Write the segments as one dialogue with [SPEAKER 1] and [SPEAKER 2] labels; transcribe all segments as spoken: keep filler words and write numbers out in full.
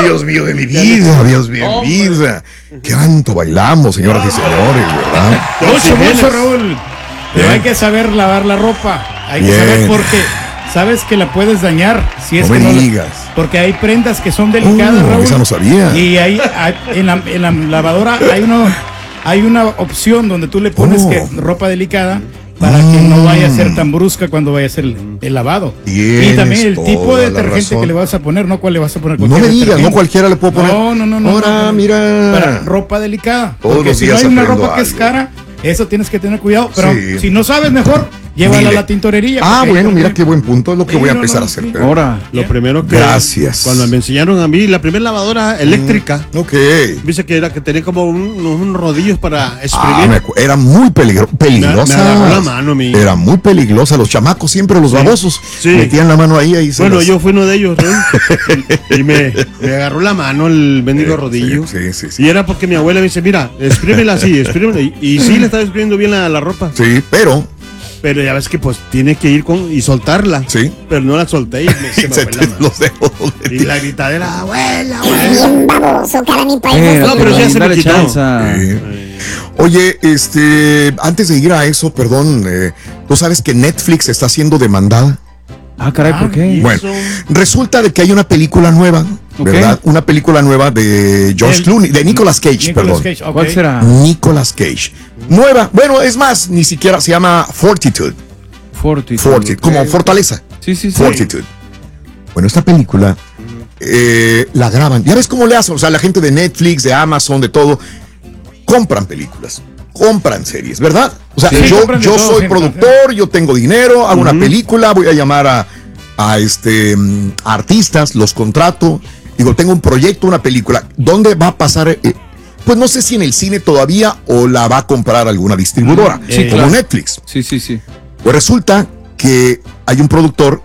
[SPEAKER 1] Dios mío de mi vida, Dios mío de mi vida. Qué tanto bailamos, señoras y señores, ¿verdad?
[SPEAKER 2] Mucho, mucho, Raúl. Pero hay que saber lavar la ropa. Hay
[SPEAKER 1] Bien.
[SPEAKER 2] que saber porque sabes que la puedes dañar. Si es
[SPEAKER 1] No
[SPEAKER 2] que
[SPEAKER 1] me
[SPEAKER 2] no la-
[SPEAKER 1] digas.
[SPEAKER 2] porque hay prendas que son delicadas,
[SPEAKER 1] Uh,
[SPEAKER 2] Raúl.
[SPEAKER 1] esa no sabía.
[SPEAKER 2] Y ahí hay- en, la, en la lavadora hay una, hay una opción donde tú le pones
[SPEAKER 1] Oh.
[SPEAKER 2] que ropa delicada para que no vaya a ser tan brusca cuando vaya a ser el, el lavado.
[SPEAKER 1] Tienes
[SPEAKER 2] y también el tipo de
[SPEAKER 1] toda la
[SPEAKER 2] detergente
[SPEAKER 1] razón.
[SPEAKER 2] que le vas a poner, no cuál le vas a poner.
[SPEAKER 1] No
[SPEAKER 2] cualquier
[SPEAKER 1] me digas,
[SPEAKER 2] detergente.
[SPEAKER 1] no cualquiera le puedo poner.
[SPEAKER 2] No, no, no, no.
[SPEAKER 1] Ahora,
[SPEAKER 2] no, no.
[SPEAKER 1] mira.
[SPEAKER 2] Para ropa delicada.
[SPEAKER 1] Todos
[SPEAKER 2] Porque
[SPEAKER 1] los
[SPEAKER 2] si no
[SPEAKER 1] días
[SPEAKER 2] hay una
[SPEAKER 1] aprendo
[SPEAKER 2] ropa que es
[SPEAKER 1] algo.
[SPEAKER 2] cara, eso tienes que tener cuidado. Pero
[SPEAKER 1] Sí.
[SPEAKER 2] si no sabes mejor, llévala a
[SPEAKER 1] Dile.
[SPEAKER 2] la tintorería.
[SPEAKER 1] Ah,
[SPEAKER 2] porque-
[SPEAKER 1] bueno, mira qué buen punto. Es lo que
[SPEAKER 2] Sí,
[SPEAKER 1] voy a
[SPEAKER 2] no,
[SPEAKER 1] empezar
[SPEAKER 2] no,
[SPEAKER 1] a hacer.
[SPEAKER 2] sí.
[SPEAKER 1] pero-
[SPEAKER 3] Ahora, lo primero que.
[SPEAKER 1] Gracias.
[SPEAKER 3] Cuando me enseñaron a mí, la primera lavadora eléctrica,
[SPEAKER 1] Ok.
[SPEAKER 3] dice que era que tenía como un- unos rodillos para
[SPEAKER 1] Ah,
[SPEAKER 3] exprimir.
[SPEAKER 1] me acu- era muy peligro peligrosa.
[SPEAKER 3] Me- me agarró la mano, mi-
[SPEAKER 1] Era muy peligrosa. Los chamacos siempre, los babosos,
[SPEAKER 3] Sí.
[SPEAKER 1] metían la mano ahí. ahí se
[SPEAKER 3] Bueno,
[SPEAKER 1] las-
[SPEAKER 3] yo fui uno de ellos, ¿no? Y me, me agarró la mano el bendigo
[SPEAKER 1] Sí,
[SPEAKER 3] rodillo.
[SPEAKER 1] sí, sí, sí.
[SPEAKER 3] Y era porque mi abuela me dice, mira, exprímela así, exprímela. Y, y sí le estaba exprimiendo bien la, la ropa.
[SPEAKER 1] Sí, pero,
[SPEAKER 3] Pero ya ves que pues tiene que ir con y soltarla.
[SPEAKER 1] sí.
[SPEAKER 3] Pero no la solté y me, se me
[SPEAKER 1] Se
[SPEAKER 3] fue la
[SPEAKER 1] te-
[SPEAKER 3] mano.
[SPEAKER 1] los dedos.
[SPEAKER 3] Y la gritadera, abuela,
[SPEAKER 4] Es
[SPEAKER 3] abuela.
[SPEAKER 4] bien baboso, cara, mi país.
[SPEAKER 5] Eh,
[SPEAKER 4] es
[SPEAKER 3] no, pero ya se me
[SPEAKER 5] dale
[SPEAKER 3] quitó.
[SPEAKER 5] chanza.
[SPEAKER 1] Sí. Oye, este, antes de ir a eso, perdón, eh, ¿tú sabes que Netflix está siendo demandada?
[SPEAKER 5] Ah, caray, ¿por qué?
[SPEAKER 3] y-
[SPEAKER 1] Bueno,
[SPEAKER 3] Eso.
[SPEAKER 1] resulta de que hay una película nueva,
[SPEAKER 5] Ok.
[SPEAKER 1] ¿verdad? Una película nueva de George
[SPEAKER 2] El-
[SPEAKER 1] Clooney, de Nicolas Cage,
[SPEAKER 2] Nicolas
[SPEAKER 1] perdón.
[SPEAKER 2] Cage, ok.
[SPEAKER 5] ¿Cuál será?
[SPEAKER 1] Nicolas Cage. Nueva, bueno, es más, ni siquiera se llama Fortitude,
[SPEAKER 5] Fortitude.
[SPEAKER 1] Fortitude, como
[SPEAKER 5] Ok.
[SPEAKER 1] fortaleza.
[SPEAKER 5] Sí, sí, sí.
[SPEAKER 1] Fortitude. Bueno, esta película eh, la graban. Ya ves cómo le hacen, o sea, la gente de Netflix, de Amazon, de todo, compran películas, compran series, ¿verdad? O sea,
[SPEAKER 2] Sí,
[SPEAKER 1] yo,
[SPEAKER 2] compran de
[SPEAKER 1] yo
[SPEAKER 2] todo,
[SPEAKER 1] soy
[SPEAKER 2] siempre,
[SPEAKER 1] productor, yo tengo dinero, hago una película, voy a llamar a, a este mm, a artistas, los contrato, digo, tengo un proyecto, una película, ¿dónde va a pasar? Eh, pues no sé si en el cine todavía o la va a comprar alguna distribuidora,
[SPEAKER 2] Sí,
[SPEAKER 1] como
[SPEAKER 2] claro.
[SPEAKER 1] Netflix.
[SPEAKER 5] Sí, sí, sí.
[SPEAKER 1] Pues resulta que hay un productor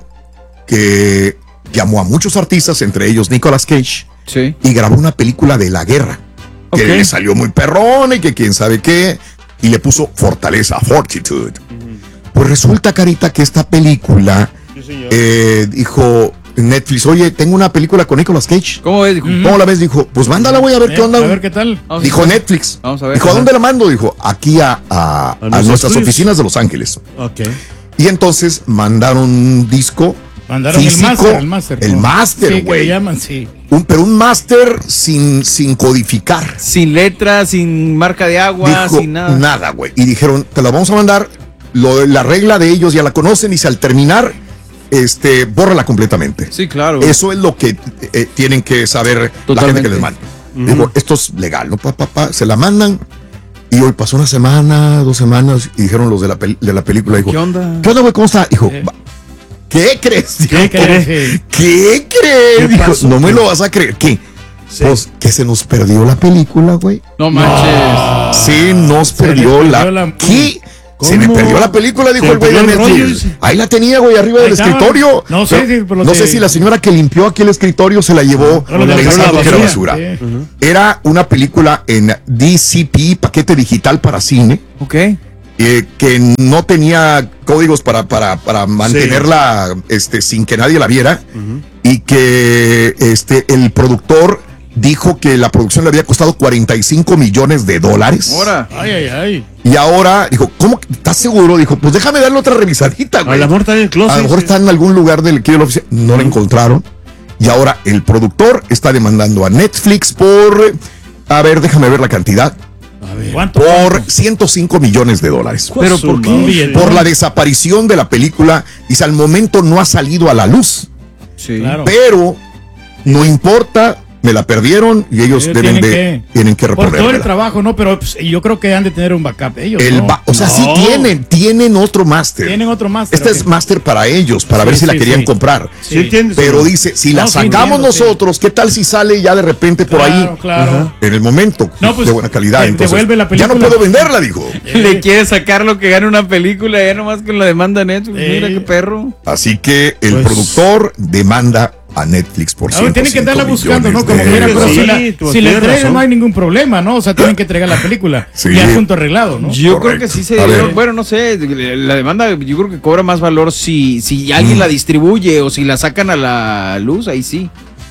[SPEAKER 1] que llamó a muchos artistas, entre ellos Nicolas Cage,
[SPEAKER 5] Sí.
[SPEAKER 1] y grabó una película de la guerra, que
[SPEAKER 5] Ok.
[SPEAKER 1] le salió muy perrona y que quién sabe qué, y le puso Fortaleza, Fortitude. Pues resulta, Carita, que esta película
[SPEAKER 3] Sí, señor.
[SPEAKER 1] eh, dijo Netflix, oye, tengo una película con Nicolas Cage.
[SPEAKER 5] ¿Cómo es? Dijo,
[SPEAKER 1] ¿Cómo la ves? Dijo, pues mándala, voy a ver
[SPEAKER 2] Eh,
[SPEAKER 1] qué onda.
[SPEAKER 2] A ver qué tal.
[SPEAKER 5] Vamos a
[SPEAKER 1] Dijo
[SPEAKER 5] ver.
[SPEAKER 1] Netflix.
[SPEAKER 5] Vamos a ver.
[SPEAKER 1] Dijo, ¿a
[SPEAKER 5] Ajá.
[SPEAKER 1] dónde la mando? Dijo, aquí a, a- a
[SPEAKER 3] nuestros
[SPEAKER 1] nuestras
[SPEAKER 3] estudios.
[SPEAKER 1] oficinas de Los Ángeles.
[SPEAKER 3] Ok.
[SPEAKER 1] Y entonces mandaron un disco.
[SPEAKER 2] Mandaron
[SPEAKER 1] físico,
[SPEAKER 2] el máster, el máster.
[SPEAKER 1] el
[SPEAKER 2] ¿no?
[SPEAKER 1] máster,
[SPEAKER 2] Sí, que
[SPEAKER 1] güey.
[SPEAKER 2] le llaman, sí.
[SPEAKER 1] Un, pero un máster sin, sin codificar.
[SPEAKER 5] Sin letra, sin marca de agua,
[SPEAKER 1] Dijo,
[SPEAKER 5] sin nada.
[SPEAKER 1] nada, güey. Y dijeron, te la vamos a mandar. Lo, la regla de ellos ya la conocen y si al terminar, este, bórrala completamente.
[SPEAKER 5] Sí, claro.
[SPEAKER 1] Eso es lo que eh, tienen que saber la
[SPEAKER 5] Totalmente.
[SPEAKER 1] gente que les manda. Digo, esto es legal, ¿no? Pa, pa, pa, se la mandan. Y hoy pasó una semana, dos semanas, y dijeron los de la, pel- de la película, dijo,
[SPEAKER 5] ¿Qué onda?
[SPEAKER 1] ¿Qué onda, güey? ¿Cómo está? Dijo,
[SPEAKER 2] Eh.
[SPEAKER 1] "Va- ¿qué crees? Dijo,
[SPEAKER 2] ¿Qué crees? Sí.
[SPEAKER 1] ¿Qué crees?
[SPEAKER 3] ¿Qué
[SPEAKER 1] Dijo,
[SPEAKER 3] pasó?
[SPEAKER 1] no me
[SPEAKER 3] ¿Qué?
[SPEAKER 1] lo vas a creer. ¿Qué?
[SPEAKER 3] Sí.
[SPEAKER 1] Pues que se nos perdió la película, güey.
[SPEAKER 5] No manches.
[SPEAKER 1] Se nos
[SPEAKER 2] Se
[SPEAKER 1] perdió
[SPEAKER 2] les
[SPEAKER 1] la...
[SPEAKER 2] perdió la-
[SPEAKER 1] ¿Qué?
[SPEAKER 3] ¿Cómo?
[SPEAKER 1] Se me perdió la película, dijo
[SPEAKER 3] Se
[SPEAKER 1] el güey de
[SPEAKER 3] perdió el rollo,
[SPEAKER 1] Netflix.
[SPEAKER 3] dice.
[SPEAKER 1] Ahí la tenía, güey, arriba del
[SPEAKER 2] Ahí estaba.
[SPEAKER 1] escritorio.
[SPEAKER 2] No sé,
[SPEAKER 1] Pero-
[SPEAKER 2] sí, pero
[SPEAKER 1] no
[SPEAKER 2] sí.
[SPEAKER 1] sé si la señora que limpió aquí el escritorio se la llevó
[SPEAKER 2] No, lo
[SPEAKER 3] dejaron
[SPEAKER 1] pensando
[SPEAKER 3] la
[SPEAKER 1] que era
[SPEAKER 3] basura.
[SPEAKER 1] basura.
[SPEAKER 2] Sí.
[SPEAKER 1] Era una película en D C P, paquete digital para cine,
[SPEAKER 5] Ok.
[SPEAKER 1] eh, que no tenía códigos para, para, para mantenerla este, sin que nadie la viera, y que este, el productor dijo que la producción le había costado cuarenta y cinco millones de dólares.
[SPEAKER 5] Ahora.
[SPEAKER 2] Ay, ay, ay.
[SPEAKER 1] Y ahora dijo, ¿cómo? ¿Estás seguro? Dijo, pues déjame darle otra revisadita,
[SPEAKER 3] A
[SPEAKER 1] güey.
[SPEAKER 3] lo mejor está en el closet.
[SPEAKER 1] A lo mejor está en algún lugar del que yo lo ofici- no la encontraron. Y ahora el productor está demandando a Netflix por, a ver, déjame ver la cantidad,
[SPEAKER 2] ¿Cuánto?
[SPEAKER 1] por ciento cinco millones de dólares.
[SPEAKER 5] ¿Pero por qué?
[SPEAKER 2] Un billete.
[SPEAKER 1] Por la desaparición de la película. Dice, al momento no ha salido a la luz,
[SPEAKER 5] Sí.
[SPEAKER 2] Claro.
[SPEAKER 1] pero no importa, me la perdieron y ellos
[SPEAKER 2] Ellos
[SPEAKER 1] deben
[SPEAKER 2] tienen
[SPEAKER 1] de,
[SPEAKER 2] que-
[SPEAKER 1] tienen que
[SPEAKER 2] Por todo el
[SPEAKER 1] reponerla.
[SPEAKER 2] trabajo, ¿no? Pero pues, yo creo que han de tener un backup ellos,
[SPEAKER 1] El
[SPEAKER 2] ¿no?
[SPEAKER 1] ba- o sea, sí
[SPEAKER 3] No.
[SPEAKER 1] tienen, tienen otro máster.
[SPEAKER 2] Tienen otro máster.
[SPEAKER 1] Este
[SPEAKER 2] ok.
[SPEAKER 1] es máster para ellos, para
[SPEAKER 2] Sí,
[SPEAKER 1] ver si la
[SPEAKER 2] sí,
[SPEAKER 1] querían
[SPEAKER 2] sí.
[SPEAKER 1] comprar.
[SPEAKER 3] ¿Sí entiendes?
[SPEAKER 1] Pero
[SPEAKER 3] o no?
[SPEAKER 1] dice, si
[SPEAKER 2] No,
[SPEAKER 1] la
[SPEAKER 2] sí
[SPEAKER 1] sacamos
[SPEAKER 2] entiendo, sí.
[SPEAKER 1] nosotros, ¿qué tal si sale ya de repente por
[SPEAKER 2] Claro,
[SPEAKER 1] ahí?
[SPEAKER 2] claro.
[SPEAKER 1] En el momento,
[SPEAKER 2] No, pues,
[SPEAKER 1] de buena calidad.
[SPEAKER 2] de-
[SPEAKER 1] Entonces,
[SPEAKER 2] devuelve la
[SPEAKER 1] ya no
[SPEAKER 2] película.
[SPEAKER 1] puedo venderla, dijo.
[SPEAKER 5] Le quiere sacar lo que gana una película ya nomás con la demanda de Netflix.
[SPEAKER 2] Eh.
[SPEAKER 5] Mira qué perro.
[SPEAKER 1] Así que el
[SPEAKER 3] Pues-
[SPEAKER 1] productor demanda a Netflix por
[SPEAKER 2] Ahora tienen que
[SPEAKER 1] ciento cinco
[SPEAKER 2] andarla buscando, ¿no?
[SPEAKER 1] millones
[SPEAKER 2] Como
[SPEAKER 1] de
[SPEAKER 2] quiera, pero
[SPEAKER 1] euros.
[SPEAKER 2] si
[SPEAKER 3] Sí,
[SPEAKER 2] la,
[SPEAKER 3] tú
[SPEAKER 2] si la
[SPEAKER 3] tienes
[SPEAKER 2] entregan
[SPEAKER 3] razón.
[SPEAKER 2] no hay ningún problema, ¿no? O sea, tienen que entregar la película.
[SPEAKER 1] Sí.
[SPEAKER 2] Y asunto arreglado, ¿no?
[SPEAKER 5] Yo
[SPEAKER 1] Correcto.
[SPEAKER 5] creo que sí se
[SPEAKER 1] A ver.
[SPEAKER 5] dieron, bueno, no sé, la demanda yo creo que cobra más valor si, si alguien
[SPEAKER 1] Mm.
[SPEAKER 5] la distribuye o si la sacan a la luz, ahí sí.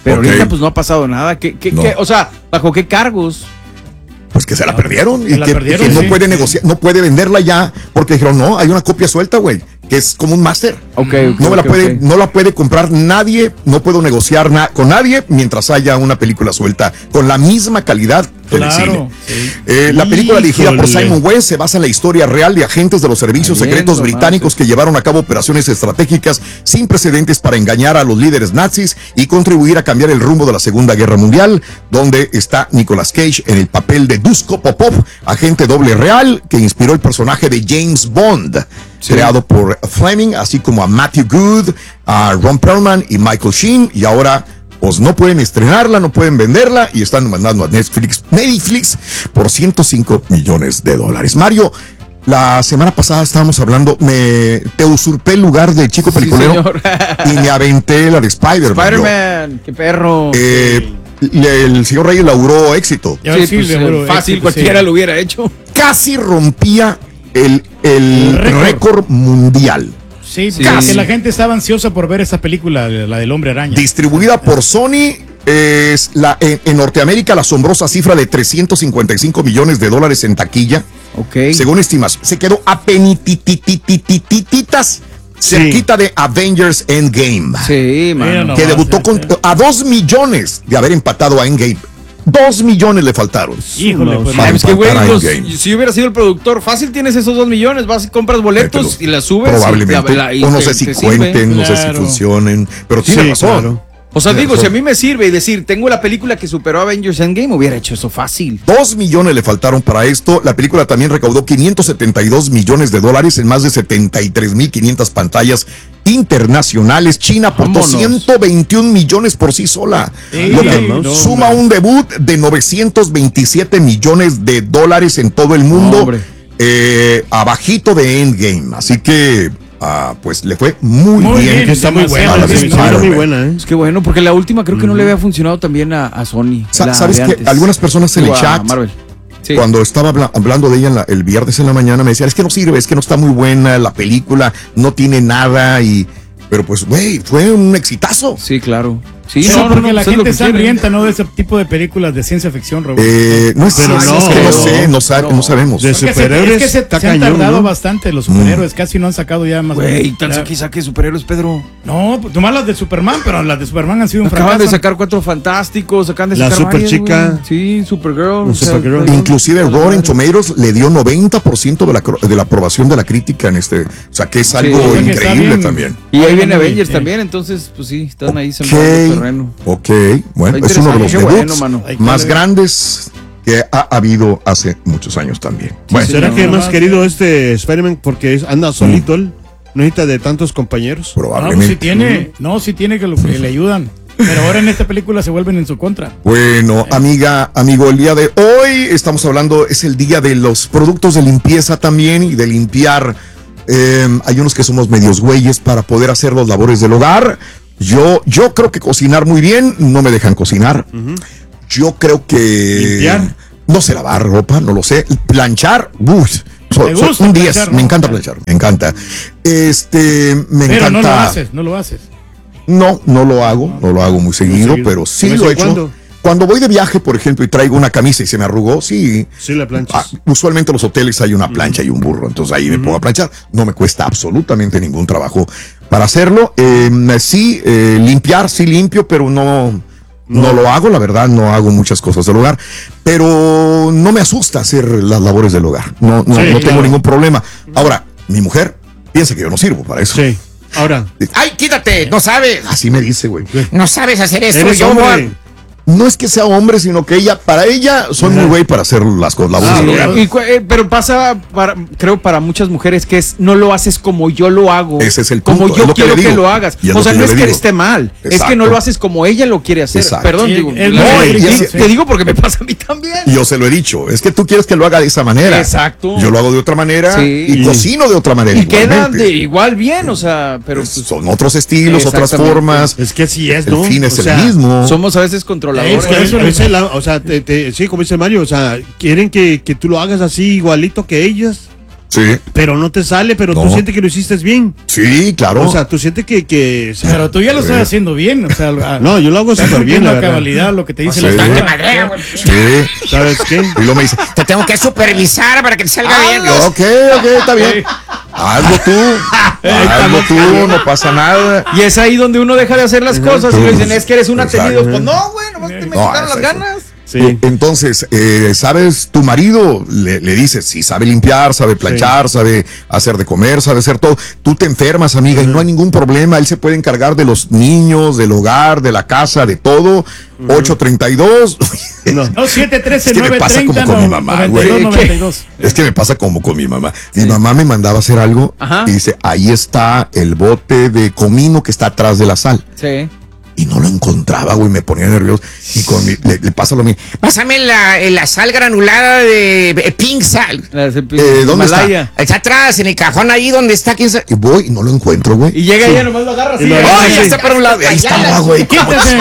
[SPEAKER 5] Pero
[SPEAKER 1] Ok.
[SPEAKER 5] ahorita pues no ha pasado nada. ¿Qué, qué,
[SPEAKER 1] No.
[SPEAKER 5] qué? O sea, ¿bajo qué cargos?
[SPEAKER 1] Pues que se la perdieron
[SPEAKER 2] Se
[SPEAKER 1] y
[SPEAKER 2] la
[SPEAKER 1] que,
[SPEAKER 2] perdieron,
[SPEAKER 1] y que no
[SPEAKER 2] sí.
[SPEAKER 1] puede negociar, no puede venderla ya porque dijeron, no, hay una copia suelta, güey, que es como un máster.
[SPEAKER 5] Ok, ok,
[SPEAKER 1] No me la
[SPEAKER 5] ok,
[SPEAKER 1] puede,
[SPEAKER 5] ok.
[SPEAKER 1] no la puede comprar nadie, no puedo negociar na- con nadie mientras haya una película suelta con la misma calidad del
[SPEAKER 2] Claro,
[SPEAKER 1] cine.
[SPEAKER 2] sí.
[SPEAKER 1] Eh, la película dirigida por
[SPEAKER 3] Híjole.
[SPEAKER 1] Simon West se basa en la historia real de agentes de los servicios
[SPEAKER 5] Bien,
[SPEAKER 1] secretos
[SPEAKER 5] nomás,
[SPEAKER 1] británicos
[SPEAKER 5] sí.
[SPEAKER 1] que llevaron a cabo operaciones estratégicas sin precedentes para engañar a los líderes nazis y contribuir a cambiar el rumbo de la Segunda Guerra Mundial, donde está Nicolas Cage en el papel de Dusko Popov, agente doble real que inspiró el personaje de James Bond, creado por Fleming, así como a Matthew Good, a Ron Perlman y Michael Sheen, y ahora pues no pueden estrenarla, no pueden venderla y están mandando a Netflix, Netflix por ciento cinco millones de dólares. Mario, la semana pasada estábamos hablando, me te usurpé el lugar de chico
[SPEAKER 5] Sí,
[SPEAKER 1] peliculero
[SPEAKER 5] señor.
[SPEAKER 1] y me aventé la de Spider-Man. yo.
[SPEAKER 5] Spider-Man, qué perro.
[SPEAKER 1] Eh, le- el señor Reyes lauró éxito.
[SPEAKER 2] Ya
[SPEAKER 5] Sí,
[SPEAKER 2] sí,
[SPEAKER 5] pues,
[SPEAKER 2] seguro,
[SPEAKER 5] fácil,
[SPEAKER 2] éxito,
[SPEAKER 5] cualquiera
[SPEAKER 2] sí.
[SPEAKER 5] lo hubiera hecho.
[SPEAKER 1] Casi rompía el, el
[SPEAKER 2] El récord.
[SPEAKER 1] récord mundial.
[SPEAKER 2] Sí,
[SPEAKER 5] Sí.
[SPEAKER 2] porque la gente estaba ansiosa por ver esa película, la del Hombre Araña.
[SPEAKER 1] Distribuida por Sony, es la, en, en Norteamérica la asombrosa cifra de trescientos cincuenta y cinco millones de dólares en taquilla.
[SPEAKER 5] Ok.
[SPEAKER 1] Según estimación, se quedó a penitititititas cerquita de Avengers Endgame,
[SPEAKER 5] Sí,
[SPEAKER 2] Mira
[SPEAKER 5] mano.
[SPEAKER 2] nomás.
[SPEAKER 1] que debutó
[SPEAKER 2] sí,
[SPEAKER 1] con,
[SPEAKER 2] sí.
[SPEAKER 1] a dos millones de haber empatado a Endgame. Dos millones le faltaron.
[SPEAKER 2] Híjole, pues,
[SPEAKER 1] Para
[SPEAKER 5] Ay, es que, güey,
[SPEAKER 1] empatar a
[SPEAKER 5] los-
[SPEAKER 1] Endgame.
[SPEAKER 5] si hubiera sido el productor, fácil tienes esos dos millones, vas y compras boletos
[SPEAKER 1] Mételo.
[SPEAKER 5] y las subes.
[SPEAKER 1] Probablemente.
[SPEAKER 5] y la- la- y
[SPEAKER 1] o no
[SPEAKER 5] te-
[SPEAKER 1] sé si
[SPEAKER 5] te sirve.
[SPEAKER 1] cuenten, no sé si
[SPEAKER 2] Claro.
[SPEAKER 1] funcionen. Pero tiene
[SPEAKER 3] Sí,
[SPEAKER 1] razón.
[SPEAKER 3] claro.
[SPEAKER 5] O sea,
[SPEAKER 1] Tiene
[SPEAKER 5] digo, si a
[SPEAKER 1] razón.
[SPEAKER 5] mí me sirve y decir, tengo la película que superó a Avengers Endgame, hubiera hecho eso fácil.
[SPEAKER 1] Dos millones le faltaron para esto. La película también recaudó quinientos setenta y dos millones de dólares en más de setenta y tres mil quinientas pantallas internacionales. China aportó
[SPEAKER 5] Vámonos.
[SPEAKER 1] ciento veintiún millones por sí sola,
[SPEAKER 2] Sí,
[SPEAKER 1] lo que
[SPEAKER 2] no,
[SPEAKER 1] suma
[SPEAKER 2] hombre.
[SPEAKER 1] un debut de novecientos veintisiete millones de dólares en todo el mundo,
[SPEAKER 5] Hombre.
[SPEAKER 1] eh, abajito de Endgame. Así que, ah, pues le fue muy,
[SPEAKER 2] Muy
[SPEAKER 1] bien.
[SPEAKER 2] bien,
[SPEAKER 3] Que está muy buena,
[SPEAKER 1] a la de
[SPEAKER 3] sí, está muy
[SPEAKER 1] Spider-Man.
[SPEAKER 3] buena, ¿eh?
[SPEAKER 5] Es que bueno, porque la última creo que no le había funcionado también a, a Sony.
[SPEAKER 1] Sa-
[SPEAKER 5] la
[SPEAKER 1] ¿Sabes
[SPEAKER 5] de
[SPEAKER 1] que
[SPEAKER 5] antes.
[SPEAKER 1] algunas personas en
[SPEAKER 5] Digo,
[SPEAKER 1] el
[SPEAKER 5] a
[SPEAKER 1] chat,
[SPEAKER 5] Marvel. Sí.
[SPEAKER 1] cuando estaba habla- hablando de ella en la- el viernes en la mañana, me decían, es que no sirve, es que no está muy buena la película, no tiene nada y... Pero pues, güey, fue un exitazo.
[SPEAKER 5] Sí, claro. Sí,
[SPEAKER 2] Sí,
[SPEAKER 5] no, no,
[SPEAKER 2] porque
[SPEAKER 5] no,
[SPEAKER 2] la
[SPEAKER 5] pues es lo
[SPEAKER 2] gente
[SPEAKER 5] que
[SPEAKER 2] está
[SPEAKER 5] quieren.
[SPEAKER 2] hambrienta, ¿no? De ese tipo de películas de ciencia ficción, Roberto.
[SPEAKER 1] Eh, no es
[SPEAKER 3] Pero
[SPEAKER 1] cierto,
[SPEAKER 3] no,
[SPEAKER 1] es que no
[SPEAKER 3] no,
[SPEAKER 1] sé, no, sa-
[SPEAKER 5] no.
[SPEAKER 1] no sabemos.
[SPEAKER 3] De
[SPEAKER 2] Porque se-
[SPEAKER 3] superhéroes
[SPEAKER 2] es que se,
[SPEAKER 3] está
[SPEAKER 2] se han
[SPEAKER 3] cañón,
[SPEAKER 2] tardado
[SPEAKER 3] ¿no?
[SPEAKER 2] bastante los superhéroes, casi no han sacado ya más.
[SPEAKER 5] Güey,
[SPEAKER 2] ya-
[SPEAKER 5] tan saque y saque superhéroes, Pedro.
[SPEAKER 2] No, pues nomás las de Superman, pero las de Superman han sido un
[SPEAKER 5] Acaban
[SPEAKER 2] fracaso.
[SPEAKER 5] de sacar cuatro fantásticos, acaban de
[SPEAKER 3] La
[SPEAKER 5] sacar varias,
[SPEAKER 3] Superchica.
[SPEAKER 5] güey. Sí, Supergirl.
[SPEAKER 3] La Supergirl.
[SPEAKER 1] Inclusive Rotten Tomatoes le dio noventa por ciento de la, cro- de la aprobación de la crítica en este, o sea que es algo
[SPEAKER 5] o sea
[SPEAKER 2] que está
[SPEAKER 1] increíble
[SPEAKER 2] bien.
[SPEAKER 1] también.
[SPEAKER 5] Y ahí viene
[SPEAKER 2] Muy
[SPEAKER 5] Avengers
[SPEAKER 2] bien.
[SPEAKER 5] también, entonces, pues sí, están ahí
[SPEAKER 1] Ok,
[SPEAKER 5] sembrando terreno.
[SPEAKER 1] ok, bueno,
[SPEAKER 5] Está
[SPEAKER 1] es uno de los
[SPEAKER 5] interesante, qué
[SPEAKER 1] debuts
[SPEAKER 5] bueno, mano.
[SPEAKER 2] Hay que
[SPEAKER 1] más
[SPEAKER 2] ver.
[SPEAKER 1] grandes que ha habido hace muchos años también. Bueno,
[SPEAKER 3] ¿Será
[SPEAKER 5] no,
[SPEAKER 3] que
[SPEAKER 2] no,
[SPEAKER 3] más
[SPEAKER 2] no,
[SPEAKER 3] querido este Spider-Man porque es- anda solito él? No necesita de tantos compañeros.
[SPEAKER 2] No, pues
[SPEAKER 1] probablemente.
[SPEAKER 2] sí tiene, no, sí tiene que, lo, que le ayudan. Pero ahora en esta película se vuelven en su contra.
[SPEAKER 1] Bueno, amiga, amigo, el día de hoy estamos hablando, es el día de los productos de limpieza también y de limpiar. Eh, hay unos que somos medios güeyes para poder hacer los labores del hogar. Yo, yo creo que cocinar muy bien, no me dejan cocinar. Yo creo que...
[SPEAKER 3] Limpiar.
[SPEAKER 1] No sé lavar ropa, no lo sé. Planchar, uff. So-
[SPEAKER 2] ¿Te
[SPEAKER 1] so-
[SPEAKER 2] gusta
[SPEAKER 1] un diez,
[SPEAKER 2] planchar,
[SPEAKER 1] me
[SPEAKER 2] no?
[SPEAKER 1] encanta planchar, me encanta. Este, me
[SPEAKER 2] Pero
[SPEAKER 1] encanta.
[SPEAKER 2] no lo haces, no lo haces.
[SPEAKER 1] No, no lo hago, no lo hago muy seguido,
[SPEAKER 3] seguido.
[SPEAKER 1] pero sí
[SPEAKER 3] ¿De vez
[SPEAKER 1] lo he
[SPEAKER 3] en
[SPEAKER 1] hecho.
[SPEAKER 3] cuando?
[SPEAKER 1] Cuando voy de viaje, por ejemplo, y traigo una camisa y se me arrugó, sí.
[SPEAKER 3] Sí, la
[SPEAKER 1] Ah,
[SPEAKER 3] planchas.
[SPEAKER 1] usualmente en los hoteles hay una plancha y un burro, entonces ahí me pongo a planchar. No me cuesta absolutamente ningún trabajo para hacerlo. Eh, sí, eh, limpiar, sí limpio, pero no, no lo hago, la verdad, no hago muchas cosas del hogar. Pero no me asusta hacer las labores del hogar. No, no,
[SPEAKER 3] Sí,
[SPEAKER 1] no tengo
[SPEAKER 3] claro.
[SPEAKER 1] ningún problema. Ahora, mi mujer piensa que yo no sirvo para eso.
[SPEAKER 3] Sí. Ahora,
[SPEAKER 1] ¡Ay, quítate! No sabes. Así me dice, güey.
[SPEAKER 4] No sabes hacer eso,
[SPEAKER 3] eres
[SPEAKER 4] yo voy a-
[SPEAKER 3] hombre.
[SPEAKER 1] No es que sea hombre, sino que ella, para ella, soy muy güey para hacer las cosas, labores
[SPEAKER 3] Ah,
[SPEAKER 1] del
[SPEAKER 5] Sí,
[SPEAKER 1] hogar.
[SPEAKER 5] y cu- eh, pero pasa, para, creo, para muchas mujeres que es no lo haces como yo lo hago.
[SPEAKER 1] Ese es el
[SPEAKER 5] Como
[SPEAKER 1] punto,
[SPEAKER 5] yo
[SPEAKER 1] es lo que
[SPEAKER 5] quiero
[SPEAKER 1] le
[SPEAKER 5] que,
[SPEAKER 1] digo.
[SPEAKER 5] lo hagas.
[SPEAKER 1] Y es
[SPEAKER 5] O
[SPEAKER 1] lo
[SPEAKER 5] sea,
[SPEAKER 1] que
[SPEAKER 5] no
[SPEAKER 1] yo
[SPEAKER 5] es
[SPEAKER 1] le
[SPEAKER 5] que
[SPEAKER 1] digo.
[SPEAKER 5] esté mal, es que
[SPEAKER 1] Exacto.
[SPEAKER 5] no lo haces como ella lo quiere hacer.
[SPEAKER 1] Exacto.
[SPEAKER 5] Perdón,
[SPEAKER 2] Sí,
[SPEAKER 5] digo,
[SPEAKER 2] es
[SPEAKER 5] la-
[SPEAKER 2] muy
[SPEAKER 5] te-
[SPEAKER 1] delicado,
[SPEAKER 5] te,
[SPEAKER 2] sí.
[SPEAKER 5] te digo porque me pasa a mí también.
[SPEAKER 1] Y yo se lo he dicho, es que tú quieres que lo haga de esa manera.
[SPEAKER 5] Exacto.
[SPEAKER 1] Yo lo hago de otra manera
[SPEAKER 5] Sí.
[SPEAKER 1] y
[SPEAKER 3] Y-
[SPEAKER 1] cocino de otra manera.
[SPEAKER 5] Y quedan
[SPEAKER 1] igualmente.
[SPEAKER 5] de igual bien, o sea, pero
[SPEAKER 1] Pues
[SPEAKER 5] pues,
[SPEAKER 1] son otros estilos, otras
[SPEAKER 5] Exactamente.
[SPEAKER 1] formas.
[SPEAKER 3] Es que así es,
[SPEAKER 1] El
[SPEAKER 3] ¿no?
[SPEAKER 1] fin es
[SPEAKER 3] O sea,
[SPEAKER 1] el mismo.
[SPEAKER 5] somos a veces controladores.
[SPEAKER 3] Es que
[SPEAKER 2] Por eso
[SPEAKER 3] a
[SPEAKER 2] le-
[SPEAKER 3] veces la- o sea, te- te- sí, como dice Mario, o sea, quieren que, que tú lo hagas así igualito que ellas.
[SPEAKER 1] Sí.
[SPEAKER 3] Pero no te sale, pero
[SPEAKER 1] No.
[SPEAKER 3] tú sientes que lo hiciste bien.
[SPEAKER 1] Sí, claro.
[SPEAKER 3] O sea, tú sientes que... que o sea,
[SPEAKER 2] Pero tú ya lo estás haciendo bien, o sea,
[SPEAKER 3] no, yo lo hago
[SPEAKER 2] estás
[SPEAKER 3] súper bien,
[SPEAKER 2] cumpliendo
[SPEAKER 3] la
[SPEAKER 2] a
[SPEAKER 3] verdad.
[SPEAKER 2] cabalidad lo que te dice
[SPEAKER 1] Sí.
[SPEAKER 2] la
[SPEAKER 1] Te
[SPEAKER 2] señora.
[SPEAKER 4] madrea, güey.
[SPEAKER 1] Sí.
[SPEAKER 3] ¿Sabes qué?
[SPEAKER 1] Y luego me dice,
[SPEAKER 6] Te tengo que supervisar para que te salga bien.
[SPEAKER 1] ok, ok, está bien. Hazlo tú. Hazlo tú, no pasa nada.
[SPEAKER 5] Y es ahí donde uno deja de hacer las cosas y le dicen, es que eres un
[SPEAKER 1] Exacto.
[SPEAKER 5] atenido. Pues no, güey, nomás que me
[SPEAKER 1] No,
[SPEAKER 5] quitaron las
[SPEAKER 1] exacto.
[SPEAKER 5] ganas.
[SPEAKER 3] Sí.
[SPEAKER 1] Entonces, eh, ¿sabes? Tu marido le, le dices, sí, sabe limpiar, sabe planchar, sabe hacer de comer, sabe hacer todo. Tú te enfermas, amiga, y no hay ningún problema. Él se puede encargar de los niños, del hogar, de la casa, de todo. ocho treinta y dos.
[SPEAKER 3] No.
[SPEAKER 2] No, siete trece,
[SPEAKER 1] Es que me
[SPEAKER 2] nueve
[SPEAKER 1] pasa como
[SPEAKER 2] treinta,
[SPEAKER 1] con mi
[SPEAKER 2] no,
[SPEAKER 1] mamá,
[SPEAKER 2] noventa y dos,
[SPEAKER 1] güey.
[SPEAKER 2] noventa y dos.
[SPEAKER 1] Es que me pasa como con mi mamá. Mi mamá me mandaba a hacer algo
[SPEAKER 5] Ajá.
[SPEAKER 1] y dice, ahí está el bote de comino que está atrás de la sal.
[SPEAKER 5] Sí.
[SPEAKER 1] Y no lo encontraba, güey, me ponía nervioso. Y con mi, le, le pasa lo mismo.
[SPEAKER 6] Pásame la, la sal granulada de eh, Pink Sal.
[SPEAKER 5] La de
[SPEAKER 1] Eh, ¿dónde
[SPEAKER 5] Himalaya.
[SPEAKER 6] Está atrás, en el cajón ahí donde está. ¿Quién sabe?
[SPEAKER 1] Y voy y no lo encuentro, güey.
[SPEAKER 5] Y llega ella, nomás lo agarra así.
[SPEAKER 3] Y lo
[SPEAKER 5] ¡Ay,
[SPEAKER 3] agarra,
[SPEAKER 5] ya
[SPEAKER 3] sí.
[SPEAKER 5] está para un lado!
[SPEAKER 1] Y ahí estaba, güey. ¿cómo
[SPEAKER 2] Quítate.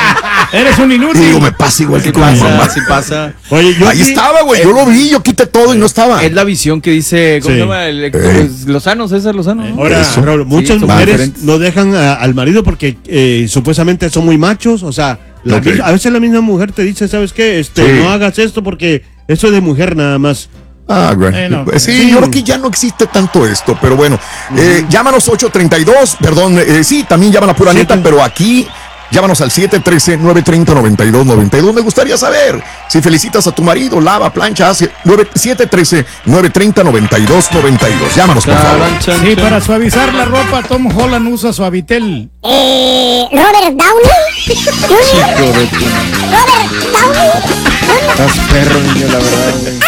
[SPEAKER 2] Eres un
[SPEAKER 1] Y
[SPEAKER 2] inútil.
[SPEAKER 1] digo, me pasa igual que
[SPEAKER 5] Sí
[SPEAKER 1] con mi mamá.
[SPEAKER 5] pasa, sí pasa.
[SPEAKER 3] Oye, yo
[SPEAKER 1] Ahí
[SPEAKER 3] sí-
[SPEAKER 1] estaba, güey. Yo lo vi, yo quité todo y no estaba.
[SPEAKER 5] Es la visión que dice, ¿cómo
[SPEAKER 3] Sí.
[SPEAKER 5] se llama? El,
[SPEAKER 1] Eh.
[SPEAKER 5] pues, Lozano, César Lozano. ¿no?
[SPEAKER 3] Ahora,
[SPEAKER 1] Eso.
[SPEAKER 3] Raúl, muchas
[SPEAKER 5] Sí, son
[SPEAKER 3] mujeres
[SPEAKER 5] diferentes.
[SPEAKER 3] no dejan a- al marido porque eh, supuestamente son muy machos. O sea, la
[SPEAKER 1] Ok.
[SPEAKER 3] misma- a veces la misma mujer te dice, ¿sabes qué? Este,
[SPEAKER 1] Sí.
[SPEAKER 3] no hagas esto porque eso es de mujer nada más.
[SPEAKER 1] Ah, güey.
[SPEAKER 2] Eh, no.
[SPEAKER 1] sí,
[SPEAKER 3] Sí.
[SPEAKER 1] yo creo que ya no existe tanto esto, pero bueno. Eh, llámanos ocho treinta y dos, perdón, eh, sí, también llaman a pura
[SPEAKER 3] Siete.
[SPEAKER 1] neta, pero aquí llámanos al siete uno tres, nueve tres cero, nueve dos nueve dos. Me gustaría saber si felicitas a tu marido, lava, plancha, hace siete uno tres, nueve tres cero, nueve dos nueve dos. Llámanos, por favor.
[SPEAKER 5] Charan, chan,
[SPEAKER 2] Sí,
[SPEAKER 5] chan.
[SPEAKER 2] para suavizar la ropa, Tom Holland usa Suavitel.
[SPEAKER 4] Eh, Robert Downey.
[SPEAKER 5] Hijo de tu-
[SPEAKER 4] Robert Downey.
[SPEAKER 5] Estás perro, niño, la verdad, güey.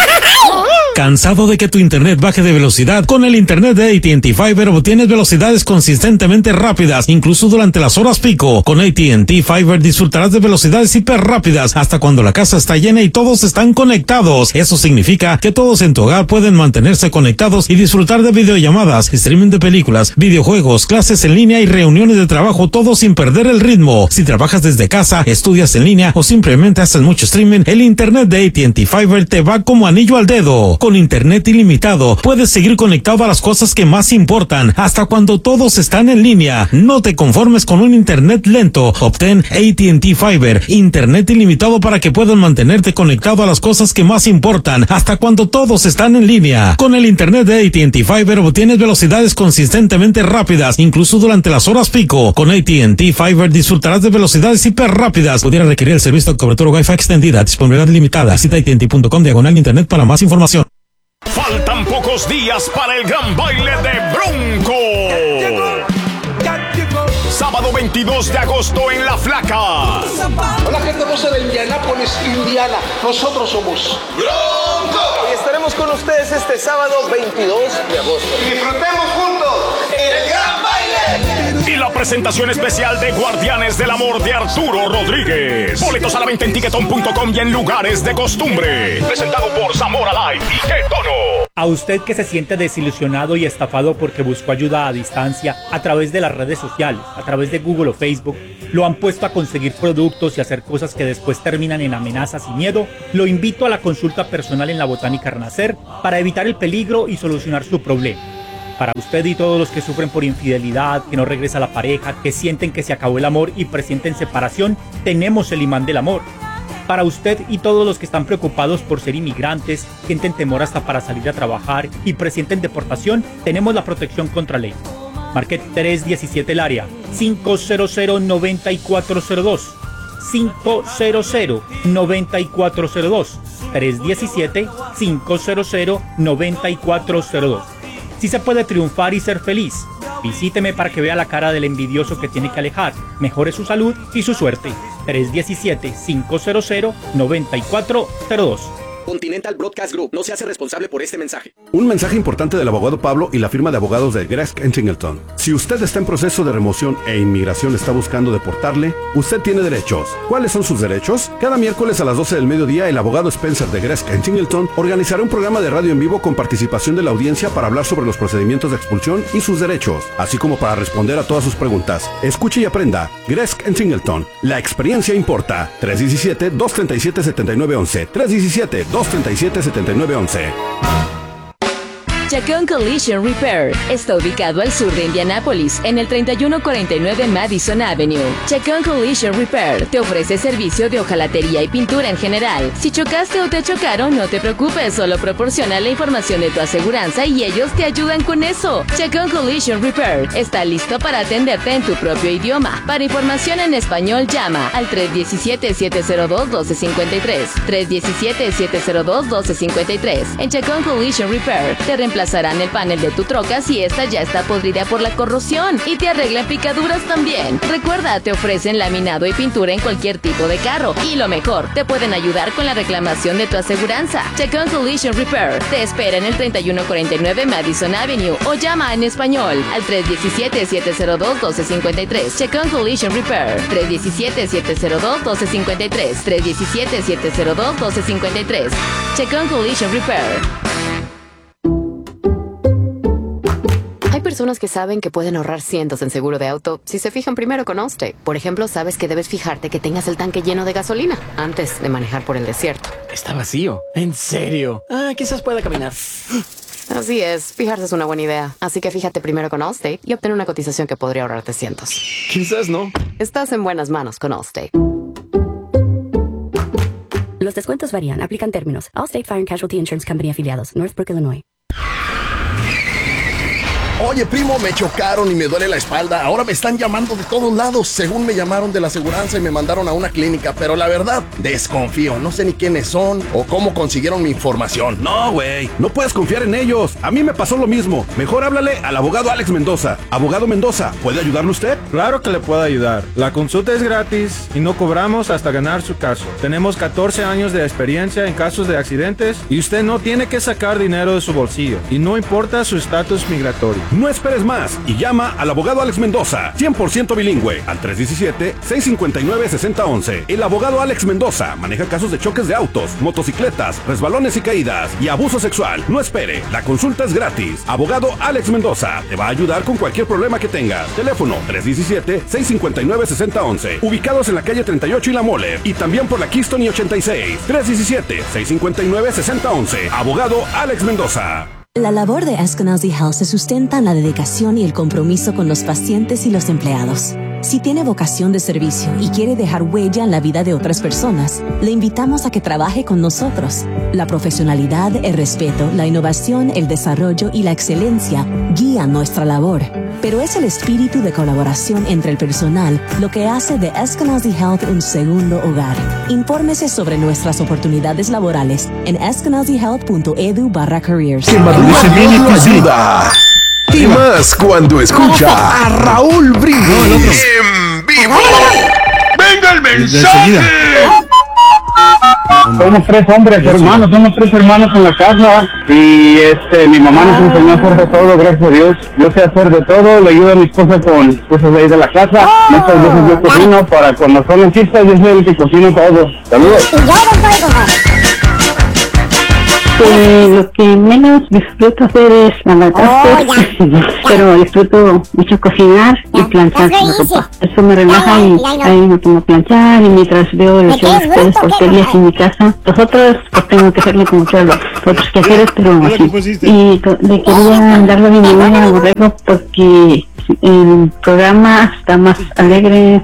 [SPEAKER 7] ¿Cansado de que tu internet baje de velocidad? Con el internet de A T and T Fiber obtienes velocidades consistentemente rápidas, incluso durante las horas pico. Con A T and T Fiber disfrutarás de velocidades hiper rápidas hasta cuando la casa está llena y todos están conectados. Eso significa que todos en tu hogar pueden mantenerse conectados y disfrutar de videollamadas, streaming de películas, videojuegos, clases en línea y reuniones de trabajo, todo sin perder el ritmo. Si trabajas desde casa, estudias en línea o simplemente haces mucho streaming, el internet de A T and T Fiber te va como anillo al dedo. Con internet ilimitado, puedes seguir conectado a las cosas que más importan, hasta cuando todos están en línea. No te conformes con un internet lento. Obtén A T and T Fiber, internet ilimitado para que puedas mantenerte conectado a las cosas que más importan, hasta cuando todos están en línea. Con el internet de A T and T Fiber obtienes velocidades consistentemente rápidas, incluso durante las horas pico. Con A T and T Fiber disfrutarás de velocidades hiper rápidas. Pudiera requerir el servicio de cobertura Wi-Fi extendida, disponibilidad limitada. Visita A T and T punto com diagonal internet para más información.
[SPEAKER 8] Faltan pocos días para el gran baile de Bronco. Sábado veintidós de agosto en La Flaca.
[SPEAKER 9] Hola gente hermosa de Indianápolis, Indiana. Nosotros somos Bronco. Y estaremos con ustedes este sábado veintidós de agosto. Y disfrutemos juntos el gran baile.
[SPEAKER 8] Y la presentación especial de Guardianes del Amor de Arturo Rodríguez. Boletos a la venta en tiquetón punto com y en lugares de costumbre. Presentado por Zamora Live y Qué Tono.
[SPEAKER 10] A usted que se siente desilusionado y estafado porque buscó ayuda a distancia a través de las redes sociales, a través de Google o Facebook, lo han puesto a conseguir productos y hacer cosas que después terminan en amenazas y miedo, lo invito a la consulta personal en la Botánica Renacer para evitar el peligro y solucionar su problema. Para usted y todos los que sufren por infidelidad, que no regresa la pareja, que sienten que se acabó el amor y presienten separación, tenemos el imán del amor. Para usted y todos los que están preocupados por ser inmigrantes, sienten temor hasta para salir a trabajar y presienten deportación, tenemos la protección contra ley. Marque tres diecisiete el área, cinco cero cero, nueve cuatro cero dos, cinco cero cero, nueve cuatro cero dos, tres diecisiete, cinco cero cero, nueve cuatro cero dos. Si se puede triunfar y ser feliz, visíteme para que vea la cara del envidioso que tiene que alejar, mejore su salud y su suerte. tres diecisiete, cinco cero cero, nueve cuatro cero dos.
[SPEAKER 11] Continental Broadcast Group no se hace responsable por este mensaje.
[SPEAKER 12] Un mensaje importante del abogado Pablo y la firma de abogados de Gresk and Singleton. Si usted está en proceso de remoción e inmigración está buscando deportarle, usted tiene derechos. ¿Cuáles son sus derechos? Cada miércoles a las doce del mediodía, el abogado Spencer de Gresk and Singleton organizará un programa de radio en vivo con participación de la audiencia para hablar sobre los procedimientos de expulsión y sus derechos, así como para responder a todas sus preguntas. Escuche y aprenda. Gresk and Singleton. La experiencia importa. tres diecisiete, dos treinta y siete, setenta y nueve once. tres diecisiete, dos treinta y siete, setenta y nueve once.
[SPEAKER 13] Chacón Collision Repair está ubicado al sur de Indianápolis, en el treinta y uno cuarenta y nueve Madison Avenue. Chacón Collision Repair te ofrece servicio de hojalatería y pintura en general. Si chocaste o te chocaron, no te preocupes, solo proporciona la información de tu aseguranza y ellos te ayudan con eso. Chacón Collision Repair está listo para atenderte en tu propio idioma. Para información en español, llama al tres uno siete, siete cero dos, uno dos cinco tres. tres uno siete, siete cero dos, uno dos cinco tres. En Chacón Collision Repair te reemplazarán el panel de tu troca si esta ya está podrida por la corrosión y te arreglan picaduras también. Recuerda, te ofrecen laminado y pintura en cualquier tipo de carro y lo mejor, te pueden ayudar con la reclamación de tu aseguranza. Chacón Collision Repair te espera en el treinta y uno cuarenta y nueve Madison Avenue o llama en español al tres uno siete, siete cero dos, uno dos cinco tres. Chacón Collision Repair tres uno siete, siete cero dos, uno dos cinco tres. tres uno siete, siete cero dos, uno dos cinco tres. Chacón Collision Repair.
[SPEAKER 14] Hay personas que saben que pueden ahorrar cientos en seguro de auto si se fijan primero con Allstate. Por ejemplo, sabes que debes fijarte que tengas el tanque lleno de gasolina antes de manejar por el desierto.
[SPEAKER 5] Está vacío. ¿En serio? Ah, quizás pueda caminar.
[SPEAKER 14] Así es, fijarse es una buena idea. Así que fíjate primero con Allstate y obtén una cotización que podría ahorrarte cientos.
[SPEAKER 5] Quizás no.
[SPEAKER 14] Estás en buenas manos con Allstate.
[SPEAKER 15] Los descuentos varían. Aplican términos. Allstate Fire and Casualty Insurance Company afiliados. Northbrook, Illinois.
[SPEAKER 16] Oye, primo, me chocaron y me duele la espalda. Ahora me están llamando de todos lados. Según me llamaron de la aseguranza y me mandaron a una clínica. Pero la verdad, desconfío. No sé ni quiénes son o cómo consiguieron mi información.
[SPEAKER 12] No, güey. No puedes confiar en ellos. A mí me pasó lo mismo. Mejor háblale al abogado Alex Mendoza. Abogado Mendoza, ¿puede ayudarle usted?
[SPEAKER 17] Claro que le puedo ayudar. La consulta es gratis y no cobramos hasta ganar su caso. Tenemos catorce años de experiencia en casos de accidentes y usted no tiene que sacar dinero de su bolsillo. Y no importa su estatus migratorio.
[SPEAKER 12] No esperes más y llama al abogado Alex Mendoza, cien por ciento bilingüe, al tres uno siete, seis cinco nueve, seis cero uno uno. El abogado Alex Mendoza maneja casos de choques de autos, motocicletas, resbalones y caídas y abuso sexual. No espere, la consulta es gratis. Abogado Alex Mendoza te va a ayudar con cualquier problema que tengas. Teléfono tres uno siete, seis cinco nueve, seis cero uno uno. Ubicados en la calle treinta y ocho y La Mole y también por la Keystone y ochenta y seis. tres uno siete, seis cinco nueve, seis cero uno uno. Abogado Alex Mendoza.
[SPEAKER 18] La labor de Eskenazi Health se sustenta en la dedicación y el compromiso con los pacientes y los empleados. Si tiene vocación de servicio y quiere dejar huella en la vida de otras personas, le invitamos a que trabaje con nosotros. La profesionalidad, el respeto, la innovación, el desarrollo y la excelencia guían nuestra labor. Pero es el espíritu de colaboración entre el personal lo que hace de Eskenazi Health un segundo hogar. Infórmese sobre nuestras oportunidades laborales en eskenazi health punto edu barra careers.
[SPEAKER 19] Que madurece bien y te ayuda. Y más cuando escucha a Raúl Brindis en vivo.
[SPEAKER 9] ¡Venga el mensaje!
[SPEAKER 20] Somos tres hombres, hermanos, somos tres hermanos en la casa y este, mi mamá nos enseñó a hacer de todo, gracias a Dios. Yo sé hacer de todo, le ayudo a mi esposa con cosas de ahí de la casa. Muchas veces yo cocino para cuando son en fiestas, yo soy el que cocino todo. Saludos.
[SPEAKER 21] Pues lo que menos disfruto hacer es lavar trastes, pero disfruto mucho cocinar y planchar la ropa. Eso me relaja y ahí me pongo a planchar y mientras veo las cosas porquerías en mi casa. Nosotros pues tengo que hacerle con muchos los otros quehaceres, pero sí. Y le quería dar la bienvenida a Borrego porque el programa está más alegre.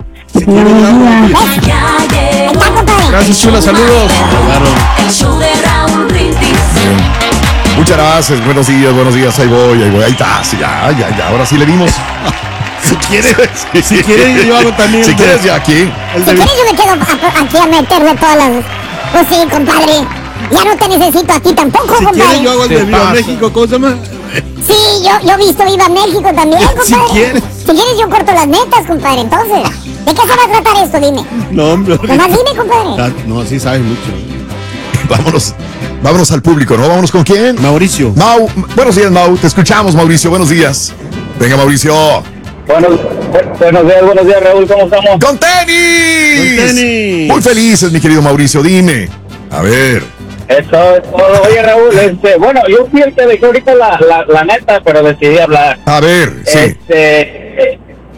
[SPEAKER 3] Gracias, chula, saludos.
[SPEAKER 1] Muchas gracias, buenos días, buenos días, ahí voy, ahí voy, ahí está, sí, ya, ya, ya, ahora sí le dimos.
[SPEAKER 3] Si quieres, sí, si quieres yo hago también.
[SPEAKER 1] Si quieres ya aquí.
[SPEAKER 4] Si quieres yo me quedo a, aquí a meterle todas las... Pues sí, compadre, ya no te necesito a ti tampoco,
[SPEAKER 3] si
[SPEAKER 4] compadre.
[SPEAKER 3] Si quieres yo hago el de Viva México, ¿cómo se llama?
[SPEAKER 4] Sí, yo, yo he visto Viva México también, compadre.
[SPEAKER 3] Si quieres.
[SPEAKER 4] Si quieres yo corto las netas, compadre, entonces. ¿De qué se va a tratar esto? Dime.
[SPEAKER 3] No, hombre.
[SPEAKER 4] Nomás dime, compadre.
[SPEAKER 3] No, sí sabes mucho.
[SPEAKER 1] Vámonos, vámonos al público, ¿no? ¿Vámonos con quién?
[SPEAKER 3] Mauricio.
[SPEAKER 1] Mau, buenos días, Mau. Te escuchamos, Mauricio. Buenos días. Venga, Mauricio.
[SPEAKER 20] Buenos, buenos días, buenos días, Raúl. ¿Cómo estamos?
[SPEAKER 1] ¡Con tenis!
[SPEAKER 3] ¡Con tenis!
[SPEAKER 1] Muy felices, mi querido Mauricio. Dime. A ver.
[SPEAKER 20] Eso es todo. Oye, Raúl, este, bueno, yo fui el que dejé ahorita la, la, la neta, pero decidí hablar.
[SPEAKER 1] A ver, sí.
[SPEAKER 20] Este,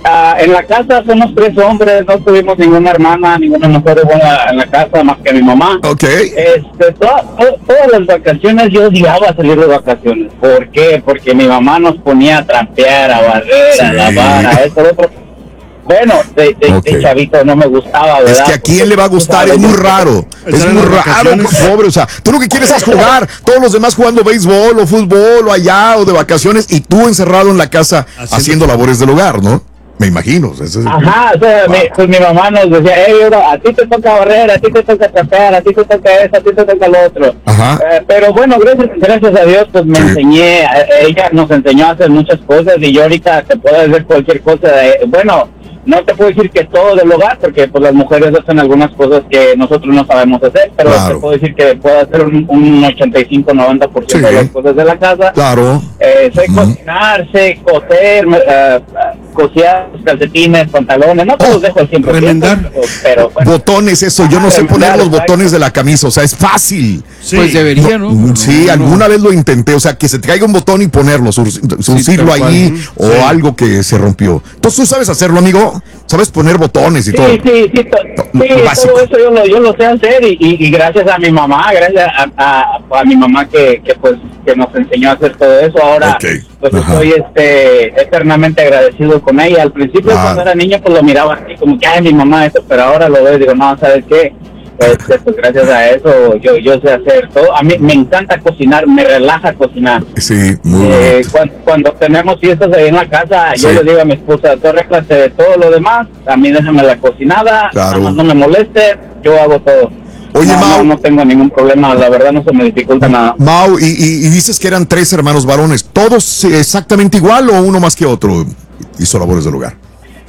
[SPEAKER 20] Ah, en la casa somos tres hombres, no tuvimos ninguna hermana, ninguna mujer buena en la casa más que mi mamá.
[SPEAKER 1] Ok.
[SPEAKER 20] Este, toda- to- todas las vacaciones yo odiaba salir de vacaciones. ¿Por qué? Porque mi mamá nos ponía a trapear, a barrer, a
[SPEAKER 1] Sí.
[SPEAKER 20] lavar, a eso, lo otro. Bueno, de, de, de chavito no me gustaba, ¿verdad?
[SPEAKER 1] Es que a quién le va a gustar, es muy raro. Es muy raro, pobre. O sea, tú lo que quieres es jugar. Todos los demás jugando béisbol o fútbol o allá o de vacaciones y tú encerrado en la casa haciendo labores del hogar, ¿no? Me imagino. Eso es-
[SPEAKER 20] Ajá, o sea, mi, pues mi mamá nos decía, hey, bro, a ti te toca barrer, a ti te toca trapear, a ti te toca eso, a ti te toca lo otro.
[SPEAKER 1] Ajá.
[SPEAKER 20] Eh, pero bueno, gracias, gracias a Dios, pues me enseñé, eh, ella nos enseñó a hacer muchas cosas y yo ahorita te puedo hacer cualquier cosa. De, bueno, no te puedo decir que todo del hogar, porque pues las mujeres hacen algunas cosas que nosotros no sabemos hacer, pero
[SPEAKER 1] Claro.
[SPEAKER 20] te puedo decir que puedo hacer un, un ochenta y cinco noventa por ciento
[SPEAKER 1] Sí.
[SPEAKER 20] de las cosas de la casa.
[SPEAKER 1] Claro.
[SPEAKER 20] Eh, sé cocinar, sé coser, me- eh, coser calcetines, pantalones, no te los dejo al cien por ciento, pero, pero bueno.
[SPEAKER 1] Botones, eso. Yo no sé poner los botones de la camisa. O sea, es fácil.
[SPEAKER 5] Sí. Pues debería, ¿no?
[SPEAKER 1] Sí, alguna vez lo intenté. O sea, que se te caiga un botón y ponerlo, sur- surcirlo
[SPEAKER 5] tal cual.
[SPEAKER 1] ahí
[SPEAKER 5] Ujú.
[SPEAKER 1] o
[SPEAKER 5] Sí.
[SPEAKER 1] algo que se rompió. Entonces, ¿tú sabes hacerlo, amigo? ¿Sabes poner botones y todo?
[SPEAKER 20] Sí, sí, sí, to- sí,
[SPEAKER 1] lo básico.
[SPEAKER 20] todo eso yo lo, yo lo sé hacer y, y, y gracias a mi mamá, gracias a, a, a mi mamá que, que pues que nos enseñó a hacer todo eso. Ahora pues estoy este eternamente agradecido con ella. Al principio
[SPEAKER 1] Claro.
[SPEAKER 20] cuando era niño pues lo miraba así como que ay mi mamá eso, pero ahora lo veo y digo no, ¿sabes qué? Este, pues gracias a eso yo yo sé hacer todo. A mí me encanta cocinar, me relaja cocinar.
[SPEAKER 1] Sí, muy
[SPEAKER 20] Eh,
[SPEAKER 1] bonito.
[SPEAKER 20] cuan- cuando, tenemos fiestas ahí en la casa, yo
[SPEAKER 1] Sí.
[SPEAKER 20] le digo a mi esposa, tú arréglate de todo lo demás, a mí déjame la cocinada,
[SPEAKER 1] Claro.
[SPEAKER 20] nada más no me moleste, yo hago todo.
[SPEAKER 1] Oye,
[SPEAKER 20] no,
[SPEAKER 1] Mau.
[SPEAKER 20] no, no tengo ningún problema, la verdad no se me dificulta nada.
[SPEAKER 1] Mau, y, y- y dices que eran tres hermanos varones. ¿Todos eh, exactamente igual o uno más que otro hizo labores del hogar?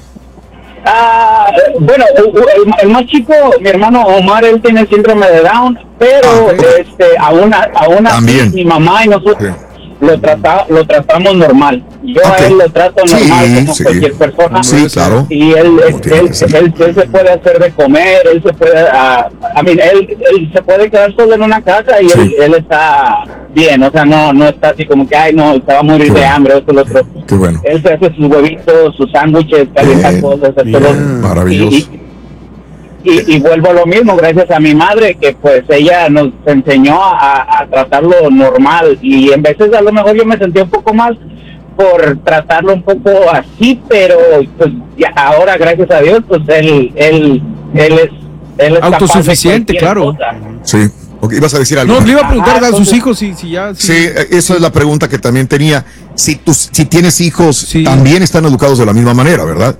[SPEAKER 20] Ah, bueno, u- u- el, el más chico, mi hermano Omar, él tiene síndrome de Down, pero este, aún, a- aún así,
[SPEAKER 1] También.
[SPEAKER 20] mi mamá y nosotros lo, trata, lo tratamos normal. Yo a él lo trato
[SPEAKER 1] Sí,
[SPEAKER 20] normal como
[SPEAKER 1] sí.
[SPEAKER 20] cualquier persona.
[SPEAKER 1] Sí, claro.
[SPEAKER 20] Y él, él, él, él- él se puede hacer de comer, él se puede, ah, a mí, él, él se puede quedar solo en una casa y él, él está bien, o sea, no no está así como que, ay, no, se va a morir de hambre, esto, lo otro.
[SPEAKER 1] Qué bueno.
[SPEAKER 20] Él se hace sus huevitos, sus sándwiches, calienta cosas, esto, lo otro.
[SPEAKER 1] Maravilloso.
[SPEAKER 20] Y, y, y vuelvo a lo mismo, gracias a mi madre, que pues ella nos enseñó a, a tratarlo normal. Y en veces a lo mejor yo me sentía un poco mal por tratarlo un poco así, pero pues ya ahora, gracias a Dios, pues él, él, él es... Él es capaz de
[SPEAKER 5] Autosuficiente,
[SPEAKER 20] cualquier
[SPEAKER 5] claro.
[SPEAKER 20] cosa.
[SPEAKER 1] Sí. Ok, ibas a decir algo.
[SPEAKER 5] No, le iba a preguntar
[SPEAKER 20] Ajá,
[SPEAKER 5] a sus
[SPEAKER 20] entonces-
[SPEAKER 5] hijos si, si ya... si-
[SPEAKER 1] Sí, eh, esa es la pregunta que también tenía. Si, tus, si tienes hijos, también están educados de la misma manera, ¿verdad?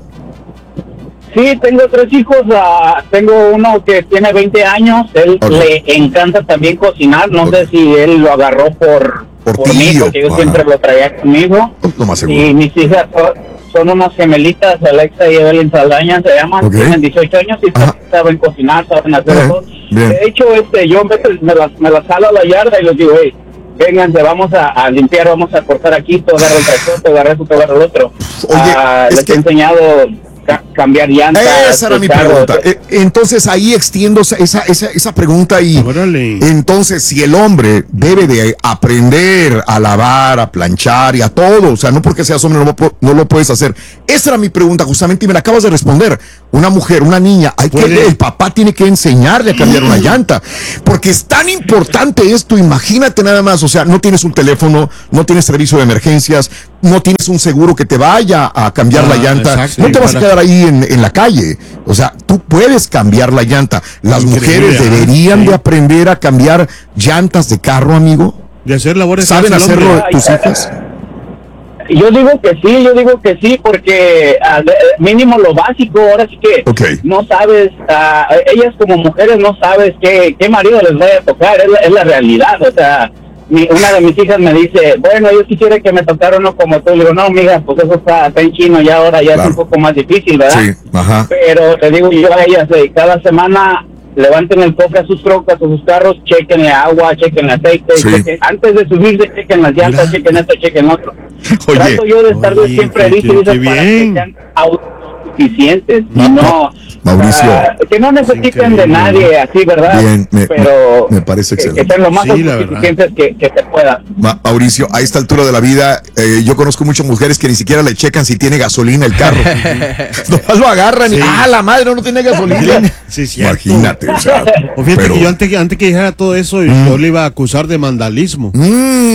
[SPEAKER 20] Sí, tengo tres hijos, ah, tengo uno que tiene veinte años, él
[SPEAKER 1] Ok.
[SPEAKER 20] le encanta también cocinar, no sé si él lo agarró por,
[SPEAKER 1] Por
[SPEAKER 20] por mí,
[SPEAKER 1] ti o-
[SPEAKER 20] porque yo
[SPEAKER 1] ajá.
[SPEAKER 20] siempre lo traía conmigo.
[SPEAKER 1] Lo más seguro.
[SPEAKER 20] Y mis hijas son, son unas gemelitas, Alexa y Evelyn Saldaña se llaman,
[SPEAKER 1] Ok.
[SPEAKER 20] tienen dieciocho años y saben cocinar, saben hacer
[SPEAKER 1] Bien,
[SPEAKER 20] todo.
[SPEAKER 1] bien.
[SPEAKER 20] De hecho, este, yo a veces me las, me las jalo a la yarda y les digo, hey, vénganse, vamos a, a limpiar, vamos a cortar aquí, tú agarra el tractor, tú agarra eso, tú agarra el otro. Ah,
[SPEAKER 1] es
[SPEAKER 20] les he enseñado ca- cambiar llantas.
[SPEAKER 1] Esa era mi
[SPEAKER 20] carros.
[SPEAKER 1] pregunta. Eh, Entonces ahí extiendo esa, esa, esa, esa pregunta y entonces si el hombre debe de aprender a lavar, a planchar y a todo, o sea, no porque seas hombre no lo, pu- no lo puedes hacer. Esa era mi pregunta justamente y me la acabas de responder. Una mujer, una niña, hay que,
[SPEAKER 3] Puede.
[SPEAKER 1] el papá tiene que enseñarle a cambiar una llanta, porque es tan importante esto, imagínate nada más, o sea, no tienes un teléfono, no tienes servicio de emergencias, no tienes un seguro que te vaya a cambiar
[SPEAKER 3] Ah,
[SPEAKER 1] la llanta,
[SPEAKER 3] exacto.
[SPEAKER 1] no te vas a
[SPEAKER 3] Para-
[SPEAKER 1] quedar ahí en, en la calle. O sea, tú puedes cambiar la llanta. Las
[SPEAKER 3] Increíble,
[SPEAKER 1] mujeres
[SPEAKER 3] ¿ah?
[SPEAKER 1] deberían
[SPEAKER 3] Sí.
[SPEAKER 1] de aprender a cambiar llantas de carro, amigo.
[SPEAKER 3] De hacer labores.
[SPEAKER 1] ¿Saben
[SPEAKER 3] hace el
[SPEAKER 1] hacerlo
[SPEAKER 3] hombre.
[SPEAKER 1] tus hijas?
[SPEAKER 20] Yo digo que sí, yo digo que sí, porque ah, de- mínimo lo básico, ahora sí que no sabes, ah, ellas como mujeres no sabes qué, qué marido les vaya a tocar, es la, es la realidad, o sea, mi- una de mis hijas me dice, bueno, yo quisiera que me tocara uno como tú, le digo, no, mija, pues eso está, está en chino y ahora ya es un poco más difícil, ¿verdad?
[SPEAKER 1] Sí, ajá.
[SPEAKER 20] Pero te digo yo a ellas, eh, cada semana levanten el cofre a sus trocas, a sus carros, chequen agua, chequen aceite,
[SPEAKER 1] Sí.
[SPEAKER 20] chequen- antes de subirse, chequen las llantas, chequen esto, chequen otro.
[SPEAKER 1] Oye,
[SPEAKER 20] Trato yo de estar
[SPEAKER 3] oye,
[SPEAKER 20] siempre
[SPEAKER 3] qué-
[SPEAKER 20] listos
[SPEAKER 3] qué
[SPEAKER 20] para que
[SPEAKER 3] bien.
[SPEAKER 20] sean autosuficientes y no,
[SPEAKER 1] Mauricio.
[SPEAKER 20] Uh, que no necesiten de nadie así, ¿verdad?
[SPEAKER 1] Bien, me,
[SPEAKER 20] pero
[SPEAKER 1] me, me parece excelente.
[SPEAKER 20] Que, que sean lo más sí, suficientes que, que se pueda.
[SPEAKER 1] Ma, Mauricio, a esta altura de la vida, eh, yo conozco muchas mujeres que ni siquiera le checan si tiene gasolina el carro. Nomás lo agarran sí. y, ah, la madre no tiene gasolina.
[SPEAKER 3] Sí, sí.
[SPEAKER 1] Imagínate, o sea.
[SPEAKER 3] O fíjate
[SPEAKER 1] pero...
[SPEAKER 3] que yo antes, antes que dijera todo eso, mm. yo le iba a acusar de mandalismo.
[SPEAKER 1] Mm,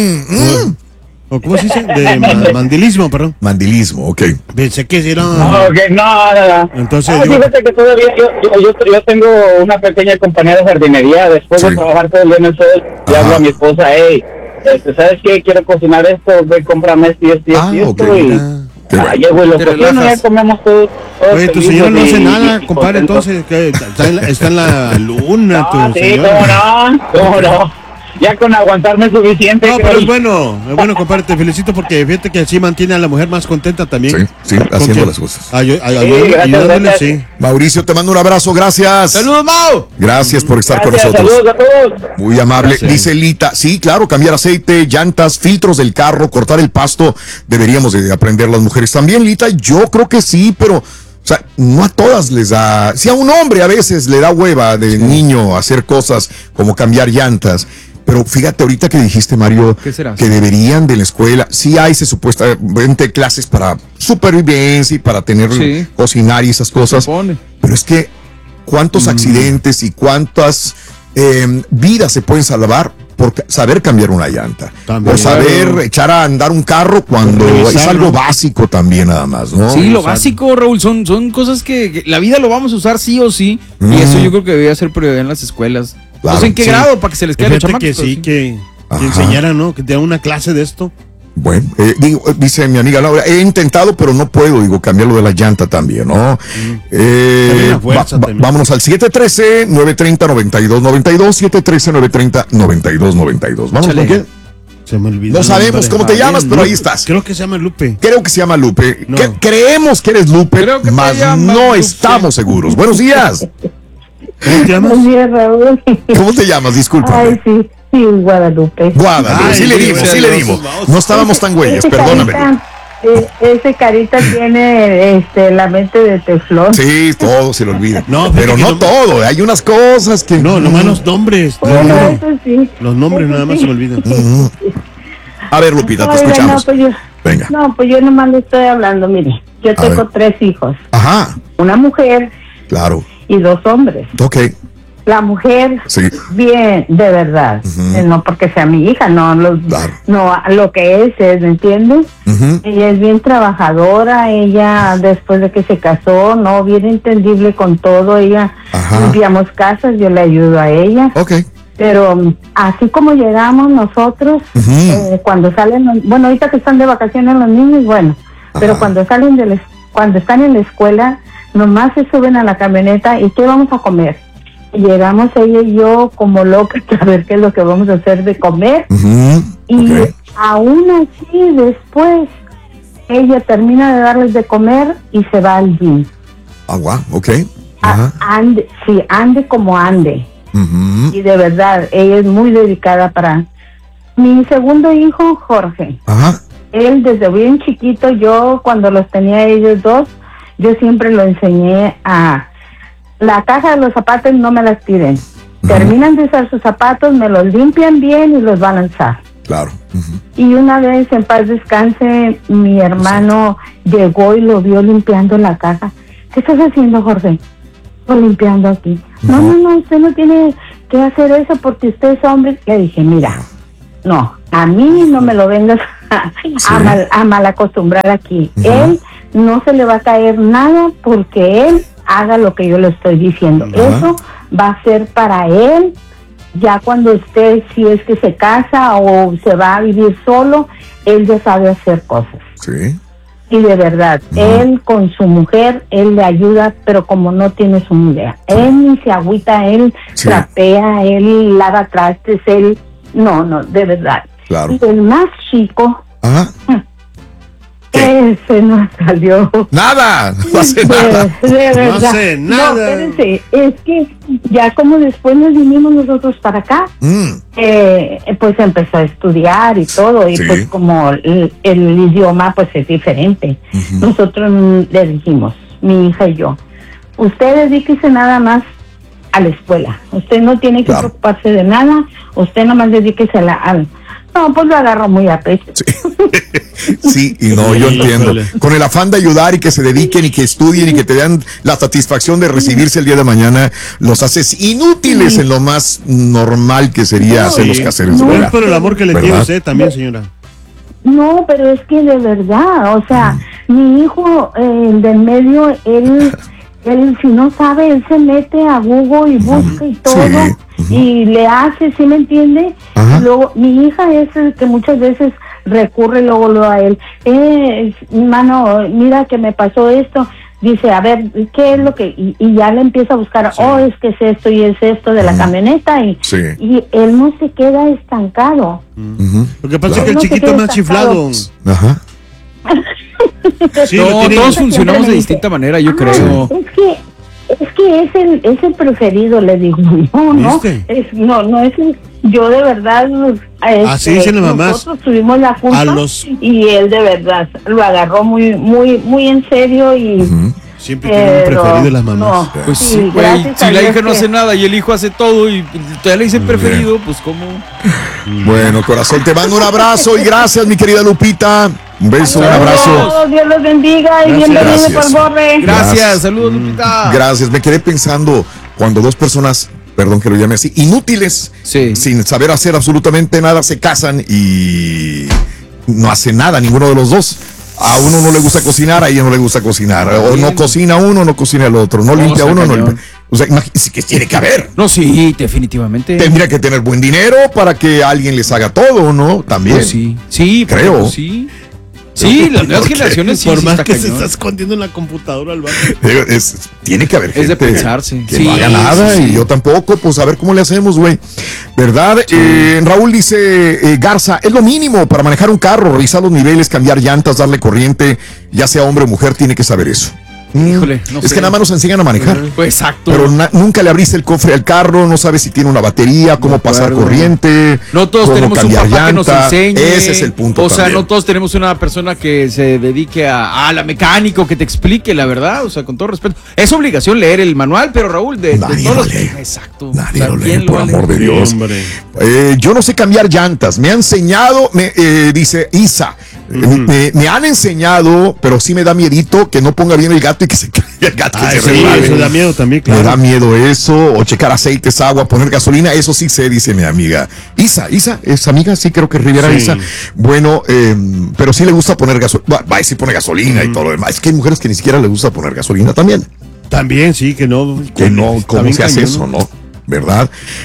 [SPEAKER 1] mm.
[SPEAKER 3] ¿O cómo se dice? De ma- mandilismo, perdón.
[SPEAKER 1] Mandilismo, ok.
[SPEAKER 3] Pensé que era...
[SPEAKER 20] No, okay, no, no, no.
[SPEAKER 3] Entonces
[SPEAKER 20] no,
[SPEAKER 3] yo...
[SPEAKER 20] Fíjate que todavía yo, yo, yo, yo tengo una pequeña compañía de jardinería. Después sí. de trabajar todo el día en el sol, le hablo a mi esposa, hey, este, ¿sabes qué? Quiero cocinar esto, ve, cómprame esto y esto y
[SPEAKER 1] ah,
[SPEAKER 20] esto.
[SPEAKER 1] Okay.
[SPEAKER 20] Y, ah, llego y lo cocino, ya comemos todo. todo
[SPEAKER 3] Oye, tu señora no hace nada, compadre, entonces, que está en la, está en la luna,
[SPEAKER 20] no,
[SPEAKER 3] tu
[SPEAKER 20] sí,
[SPEAKER 3] señora.
[SPEAKER 20] cómo no, cómo no. Ya con aguantarme suficiente.
[SPEAKER 3] No, pero es bueno, es bueno, compadre, te felicito porque fíjate que así mantiene a la mujer más contenta también.
[SPEAKER 1] Sí, sí, haciendo las cosas.
[SPEAKER 3] Ay, ay, sí, ayúdame,
[SPEAKER 20] gracias, gracias. Sí.
[SPEAKER 1] Mauricio, te mando un abrazo, gracias.
[SPEAKER 5] ¡Saludos, Mau!
[SPEAKER 1] Gracias por estar
[SPEAKER 20] gracias,
[SPEAKER 1] con nosotros.
[SPEAKER 20] Saludos a todos.
[SPEAKER 1] Muy amable.
[SPEAKER 3] Gracias.
[SPEAKER 1] Dice Lita, sí, claro, cambiar aceite, llantas, filtros del carro, cortar el pasto, deberíamos de aprender las mujeres también, Lita. Yo creo que sí, pero... O sea, no a todas les da... Si a un hombre a veces le da hueva de sí. niño hacer cosas como cambiar llantas... Pero fíjate, ahorita que dijiste, Mario, que deberían de la escuela, sí hay, se supuestamente, clases para supervivencia y para tener, sí. cocinar y esas cosas. Pero es que, ¿cuántos mm. accidentes y cuántas eh, vidas se pueden salvar por saber cambiar una llanta? También, por saber claro. echar a andar un carro cuando es algo básico también nada más, ¿no?
[SPEAKER 5] Sí, lo básico, Raúl, son, son cosas que, que la vida lo vamos a usar sí o sí, mm. y eso yo creo que debería ser prioridad en las escuelas. Claro, no sé en qué sí. grado, para que se les quede los chamacos.
[SPEAKER 3] Que sí, que, que enseñaran, ¿no? Que te hagan una clase de esto.
[SPEAKER 1] Bueno, eh, digo, dice mi amiga Laura, he intentado, pero no puedo, digo, cambiarlo de la llanta también, ¿no? Mm. Eh, va, va, vámonos al siete uno tres, nueve tres cero, nueve dos nueve dos, siete uno tres, nueve tres cero, nueve dos nueve dos. ¿Vamos con quién?
[SPEAKER 3] Se me olvidó.
[SPEAKER 1] No sabemos cómo te llamas, pero ahí estás.
[SPEAKER 3] Creo que se llama Lupe.
[SPEAKER 1] Creo que se llama Lupe.
[SPEAKER 3] No.
[SPEAKER 1] Que, creemos que eres Lupe, mas no Lupe. Estamos seguros. Buenos días.
[SPEAKER 3] ¿Cómo te llamas?
[SPEAKER 4] Buenos días, Raúl.
[SPEAKER 1] ¿Cómo te llamas? Disculpa.
[SPEAKER 4] Ay, sí, sí, Guadalupe.
[SPEAKER 1] Guadalupe, Ay, sí, sí le dimos, sí le dimos. No estábamos tan güeyes, perdóname.
[SPEAKER 4] Carita, eh, ese carita tiene este, la mente de teflón.
[SPEAKER 1] Sí, todo se le olvida. No, pero no, no todo, hay unas cosas que...
[SPEAKER 3] No, nomás los nombres.
[SPEAKER 4] Bueno, no, eso sí.
[SPEAKER 3] Los nombres
[SPEAKER 4] eso
[SPEAKER 3] nada más
[SPEAKER 4] sí.
[SPEAKER 3] se me olvidan.
[SPEAKER 1] Uh-huh. A ver, Lupita, te
[SPEAKER 4] Oiga,
[SPEAKER 1] escuchamos.
[SPEAKER 4] No, pues yo,
[SPEAKER 1] Venga.
[SPEAKER 4] No, pues yo nomás le estoy hablando, mire. Yo tengo tres hijos.
[SPEAKER 1] Ajá.
[SPEAKER 4] Una mujer.
[SPEAKER 1] Claro.
[SPEAKER 4] Y dos hombres.
[SPEAKER 1] Ok.
[SPEAKER 4] La mujer,
[SPEAKER 1] sí.
[SPEAKER 4] bien, de verdad, uh-huh. no porque sea mi hija, no, lo, claro. no, lo que es, es, ¿me entiendes? Uh-huh. Ella es bien trabajadora, ella después de que se casó, no, bien entendible con todo, ella, Ajá. limpiamos casas, yo le ayudo a ella.
[SPEAKER 1] Okay.
[SPEAKER 4] Pero así como llegamos nosotros, uh-huh. eh, cuando salen, bueno, ahorita que están de vacaciones los niños, bueno, Ajá. pero cuando salen de la, cuando están en la escuela, nomás se suben a la camioneta y ¿qué vamos a comer? Llegamos ella y yo como locas a ver qué es lo que vamos a hacer de comer. Uh-huh. Y okay. aún así después ella termina de darles de comer y se va al gym.
[SPEAKER 1] Ah, wow, ok.
[SPEAKER 4] Uh-huh. Ande, sí, ande como ande. Uh-huh. Y de verdad, ella es muy dedicada para... Mi segundo hijo, Jorge. Uh-huh. Él desde bien chiquito, yo cuando los tenía ellos dos, yo siempre lo enseñé a... La caja de los zapatos no me las piden. Uh-huh. Terminan de usar sus zapatos, me los limpian bien y los van a lanzar.
[SPEAKER 1] Claro. Uh-huh.
[SPEAKER 4] Y una vez, en paz descanse, mi hermano sí. llegó y lo vio limpiando la caja. ¿Qué estás haciendo, Jorge? Estoy limpiando aquí. Uh-huh. No, no, no, usted no tiene que hacer eso porque usted es hombre. Le dije, mira, no, a mí no me lo vengas a, sí. a, mal, a mal acostumbrar aquí. Uh-huh. Él no se le va a caer nada porque él haga lo que yo le estoy diciendo. Uh-huh. Eso va a ser para él ya cuando usted, si es que se casa o se va a vivir solo, él ya sabe hacer cosas.
[SPEAKER 1] Sí.
[SPEAKER 4] Y de verdad, uh-huh. él con su mujer, él le ayuda, pero como no tiene su idea. Sí. Él ni se agüita, él sí. trapea, él lava trastes, él... No, no, de verdad.
[SPEAKER 1] Claro.
[SPEAKER 4] Y el más chico...
[SPEAKER 1] Ajá.
[SPEAKER 4] Ese no salió.
[SPEAKER 1] Nada, no hace nada.
[SPEAKER 4] De, de verdad.
[SPEAKER 3] No hace nada.
[SPEAKER 4] No, espérense, es que ya como después nos vinimos nosotros para acá, mm. eh, pues empezó a estudiar y todo, y sí. pues como el, el idioma pues es diferente. Uh-huh. Nosotros le dijimos, mi hija y yo, usted dedíquese nada más a la escuela. Usted no tiene que claro. preocuparse de nada, usted nada más dedíquese a la... A, no, pues lo agarro muy a pecho.
[SPEAKER 1] Sí. Sí, y no, yo entiendo. Con el afán de ayudar y que se dediquen y que estudien y que te den la satisfacción de recibirse el día de mañana, los haces inútiles sí. en lo más normal que sería no, hacer los quehaceres.
[SPEAKER 3] No, es por el amor que le tiene usted también, señora.
[SPEAKER 4] No, pero es que de verdad, o sea, mm. mi hijo, eh, el del medio, él... Él, si no sabe, él se mete a Google y busca y todo, sí. y le hace, ¿sí me entiende? Ajá. Luego, mi hija es el que muchas veces recurre luego, luego a él. Eh, mano, mira que me pasó esto. Dice, a ver, ¿qué es lo que...? Y, y ya le empieza a buscar, sí. oh, es que es esto y es esto de la uh-huh. camioneta. Y, sí. y él no se queda estancado.
[SPEAKER 3] Uh-huh. Lo que pasa es que el no chiquito es más chiflado. Ajá.
[SPEAKER 5] Sí, no, todos funcionamos de distinta manera, yo ah, creo.
[SPEAKER 4] Es que es que es el es el preferido, le digo. No, no, es, no, no es el, yo de verdad.
[SPEAKER 3] Así dicen las mamás.
[SPEAKER 4] Nosotros tuvimos la culpa los... y él de verdad lo agarró muy, muy, muy en serio y. Uh-huh.
[SPEAKER 3] Siempre tienen un preferido las mamás.
[SPEAKER 5] No, pues sí, güey. Si la hija no hace nada y el hijo hace todo y todavía le dicen preferido, pues cómo.
[SPEAKER 1] Bueno, corazón, te mando un abrazo y gracias, mi querida Lupita. Un beso, un abrazo.
[SPEAKER 4] Dios los bendiga y bienvenido por Borre.
[SPEAKER 5] Gracias, saludos, Lupita.
[SPEAKER 1] Gracias, me quedé pensando cuando dos personas, perdón que lo llame así, inútiles, sí. sin saber hacer absolutamente nada, se casan y no hacen nada, ninguno de los dos. A uno no le gusta cocinar, a ella no le gusta cocinar. O no cocina uno, no cocina el otro. No limpia uno, no limpia. O sea, imagínese que tiene que haber.
[SPEAKER 5] No, sí, definitivamente.
[SPEAKER 1] Tendría que tener buen dinero para que alguien les haga todo, ¿no? También.
[SPEAKER 5] No, sí, sí,
[SPEAKER 1] creo.
[SPEAKER 5] Sí. Sí, las nuevas generaciones sí.
[SPEAKER 3] Por
[SPEAKER 5] sí
[SPEAKER 3] más
[SPEAKER 5] está
[SPEAKER 3] que
[SPEAKER 5] cañón.
[SPEAKER 3] se está escondiendo en la computadora al barrio.
[SPEAKER 1] Es, tiene que haber gente
[SPEAKER 5] es de pensarse.
[SPEAKER 1] que
[SPEAKER 5] sí,
[SPEAKER 1] no haga nada sí, sí. y yo tampoco, pues a ver cómo le hacemos, güey. ¿Verdad? Sí. Eh, Raúl dice, eh, Garza, es lo mínimo para manejar un carro, revisar los niveles, cambiar llantas, darle corriente, ya sea hombre o mujer, tiene que saber eso.
[SPEAKER 5] Híjole, no
[SPEAKER 1] es
[SPEAKER 5] sé.
[SPEAKER 1] que nada más nos enseñan a manejar.
[SPEAKER 5] Pues exacto.
[SPEAKER 1] Pero na- nunca le abriste el cofre al carro, no sabes si tiene una batería, cómo no pasar corriente.
[SPEAKER 5] No todos tenemos un papá llanta. que nos enseñe.
[SPEAKER 1] Ese es el punto.
[SPEAKER 5] O sea,
[SPEAKER 1] también.
[SPEAKER 5] no todos tenemos una persona que se dedique a, a la mecánica, que te explique la verdad. O sea, con todo respeto. Es obligación leer el manual, pero Raúl, de,
[SPEAKER 1] Nadie
[SPEAKER 5] de todos
[SPEAKER 1] lo
[SPEAKER 5] los...
[SPEAKER 1] lee.
[SPEAKER 5] Exacto.
[SPEAKER 1] Nadie
[SPEAKER 5] o sea,
[SPEAKER 1] lo lee, por amor de Dios. Sí, eh, yo no sé cambiar llantas. Me ha enseñado, me, eh, dice Isa. Uh-huh. Me, me han enseñado, pero sí me da miedito que no ponga bien el gato y que se caiga el gato.
[SPEAKER 3] Ah,
[SPEAKER 1] que
[SPEAKER 3] sí,
[SPEAKER 1] se
[SPEAKER 3] eso da miedo también, claro.
[SPEAKER 1] Me da miedo eso, o checar aceites, agua, poner gasolina, eso sí sé, dice mi amiga. Isa, Isa, es amiga, sí creo que Rivera sí. Isa. Bueno, eh, pero sí le gusta poner gasolina, va, va, sí pone gasolina uh-huh. y todo lo demás. Es que hay mujeres que ni siquiera le gusta poner gasolina también.
[SPEAKER 3] También, sí, que no.
[SPEAKER 1] Que no, ¿cómo se hace eso, no? ¿Verdad?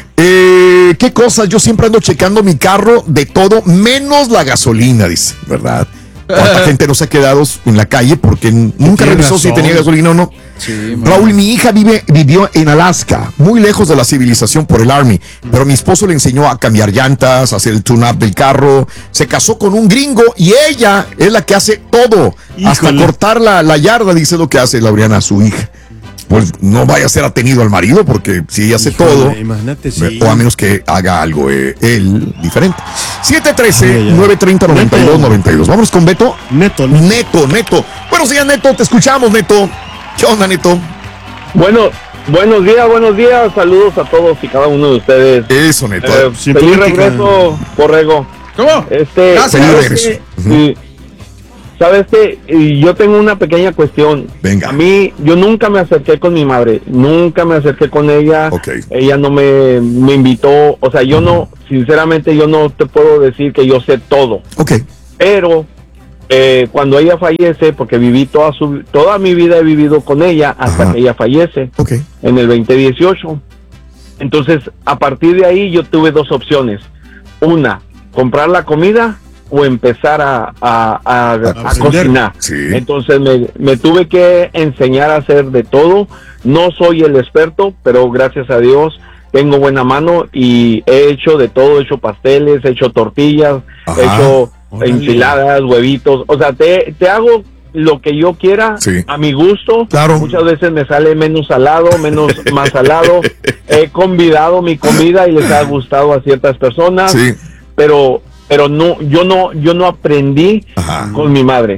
[SPEAKER 1] Eh, ¿Qué cosas? Yo siempre ando checando mi carro de todo, menos la gasolina, dice, ¿verdad? ¿Cuánta gente no se ha quedado en la calle porque nunca revisó razón. si tenía gasolina o no? Sí, Raúl, mi hija vive, vivió en Alaska, muy lejos de la civilización por el Army, pero mi esposo le enseñó a cambiar llantas, a hacer el tune-up del carro, se casó con un gringo y ella es la que hace todo, Híjole. hasta cortar la, la yarda, dice lo que hace Laureana, su hija. Pues no vaya a ser atenido al marido, porque si ella hace Híjole, todo,
[SPEAKER 3] imagínate, sí.
[SPEAKER 1] o a menos que haga algo eh, él diferente. siete uno tres, nueve tres cero, nueve dos nueve dos. Vámonos con Beto.
[SPEAKER 3] Neto, Neto.
[SPEAKER 1] Neto, Neto. Buenos días, Neto. Te escuchamos, Neto. ¿Qué onda, Neto?
[SPEAKER 6] Bueno, buenos días, buenos días. Saludos a todos y cada uno de ustedes.
[SPEAKER 1] Eso, Neto.
[SPEAKER 6] Eh, feliz regreso, Borrego.
[SPEAKER 5] ¿Cómo?
[SPEAKER 6] Este,
[SPEAKER 1] Gracias. Feliz regreso.
[SPEAKER 6] Sí. ¿Sabes qué? Yo tengo una pequeña cuestión.
[SPEAKER 1] Venga.
[SPEAKER 6] A mí, yo nunca me acerqué con mi madre, nunca me acerqué con ella.
[SPEAKER 1] Okay.
[SPEAKER 6] Ella no me, me invitó, o sea, yo uh-huh. no, sinceramente yo no te puedo decir que yo sé todo.
[SPEAKER 1] Ok.
[SPEAKER 6] Pero eh, cuando ella fallece, porque viví toda su, toda mi vida he vivido con ella hasta uh-huh. que ella fallece,
[SPEAKER 1] okay.
[SPEAKER 6] en el veinte dieciocho. Entonces, a partir de ahí yo tuve dos opciones. Una, comprar la comida o empezar a, a, a, a, a cocinar.
[SPEAKER 1] Sí.
[SPEAKER 6] Entonces me, me tuve que enseñar a hacer de todo. No soy el experto, pero gracias a Dios tengo buena mano y he hecho de todo. He hecho pasteles, he hecho tortillas, Ajá. he hecho Órale. enchiladas, huevitos. O sea, te, te hago lo que yo quiera,
[SPEAKER 1] sí.
[SPEAKER 6] a mi gusto.
[SPEAKER 1] Claro.
[SPEAKER 6] Muchas veces me sale menos salado, menos más salado. He convidado mi comida y les ha gustado a ciertas personas.
[SPEAKER 1] Sí.
[SPEAKER 6] Pero pero no, yo no, yo no aprendí Ajá. con mi madre.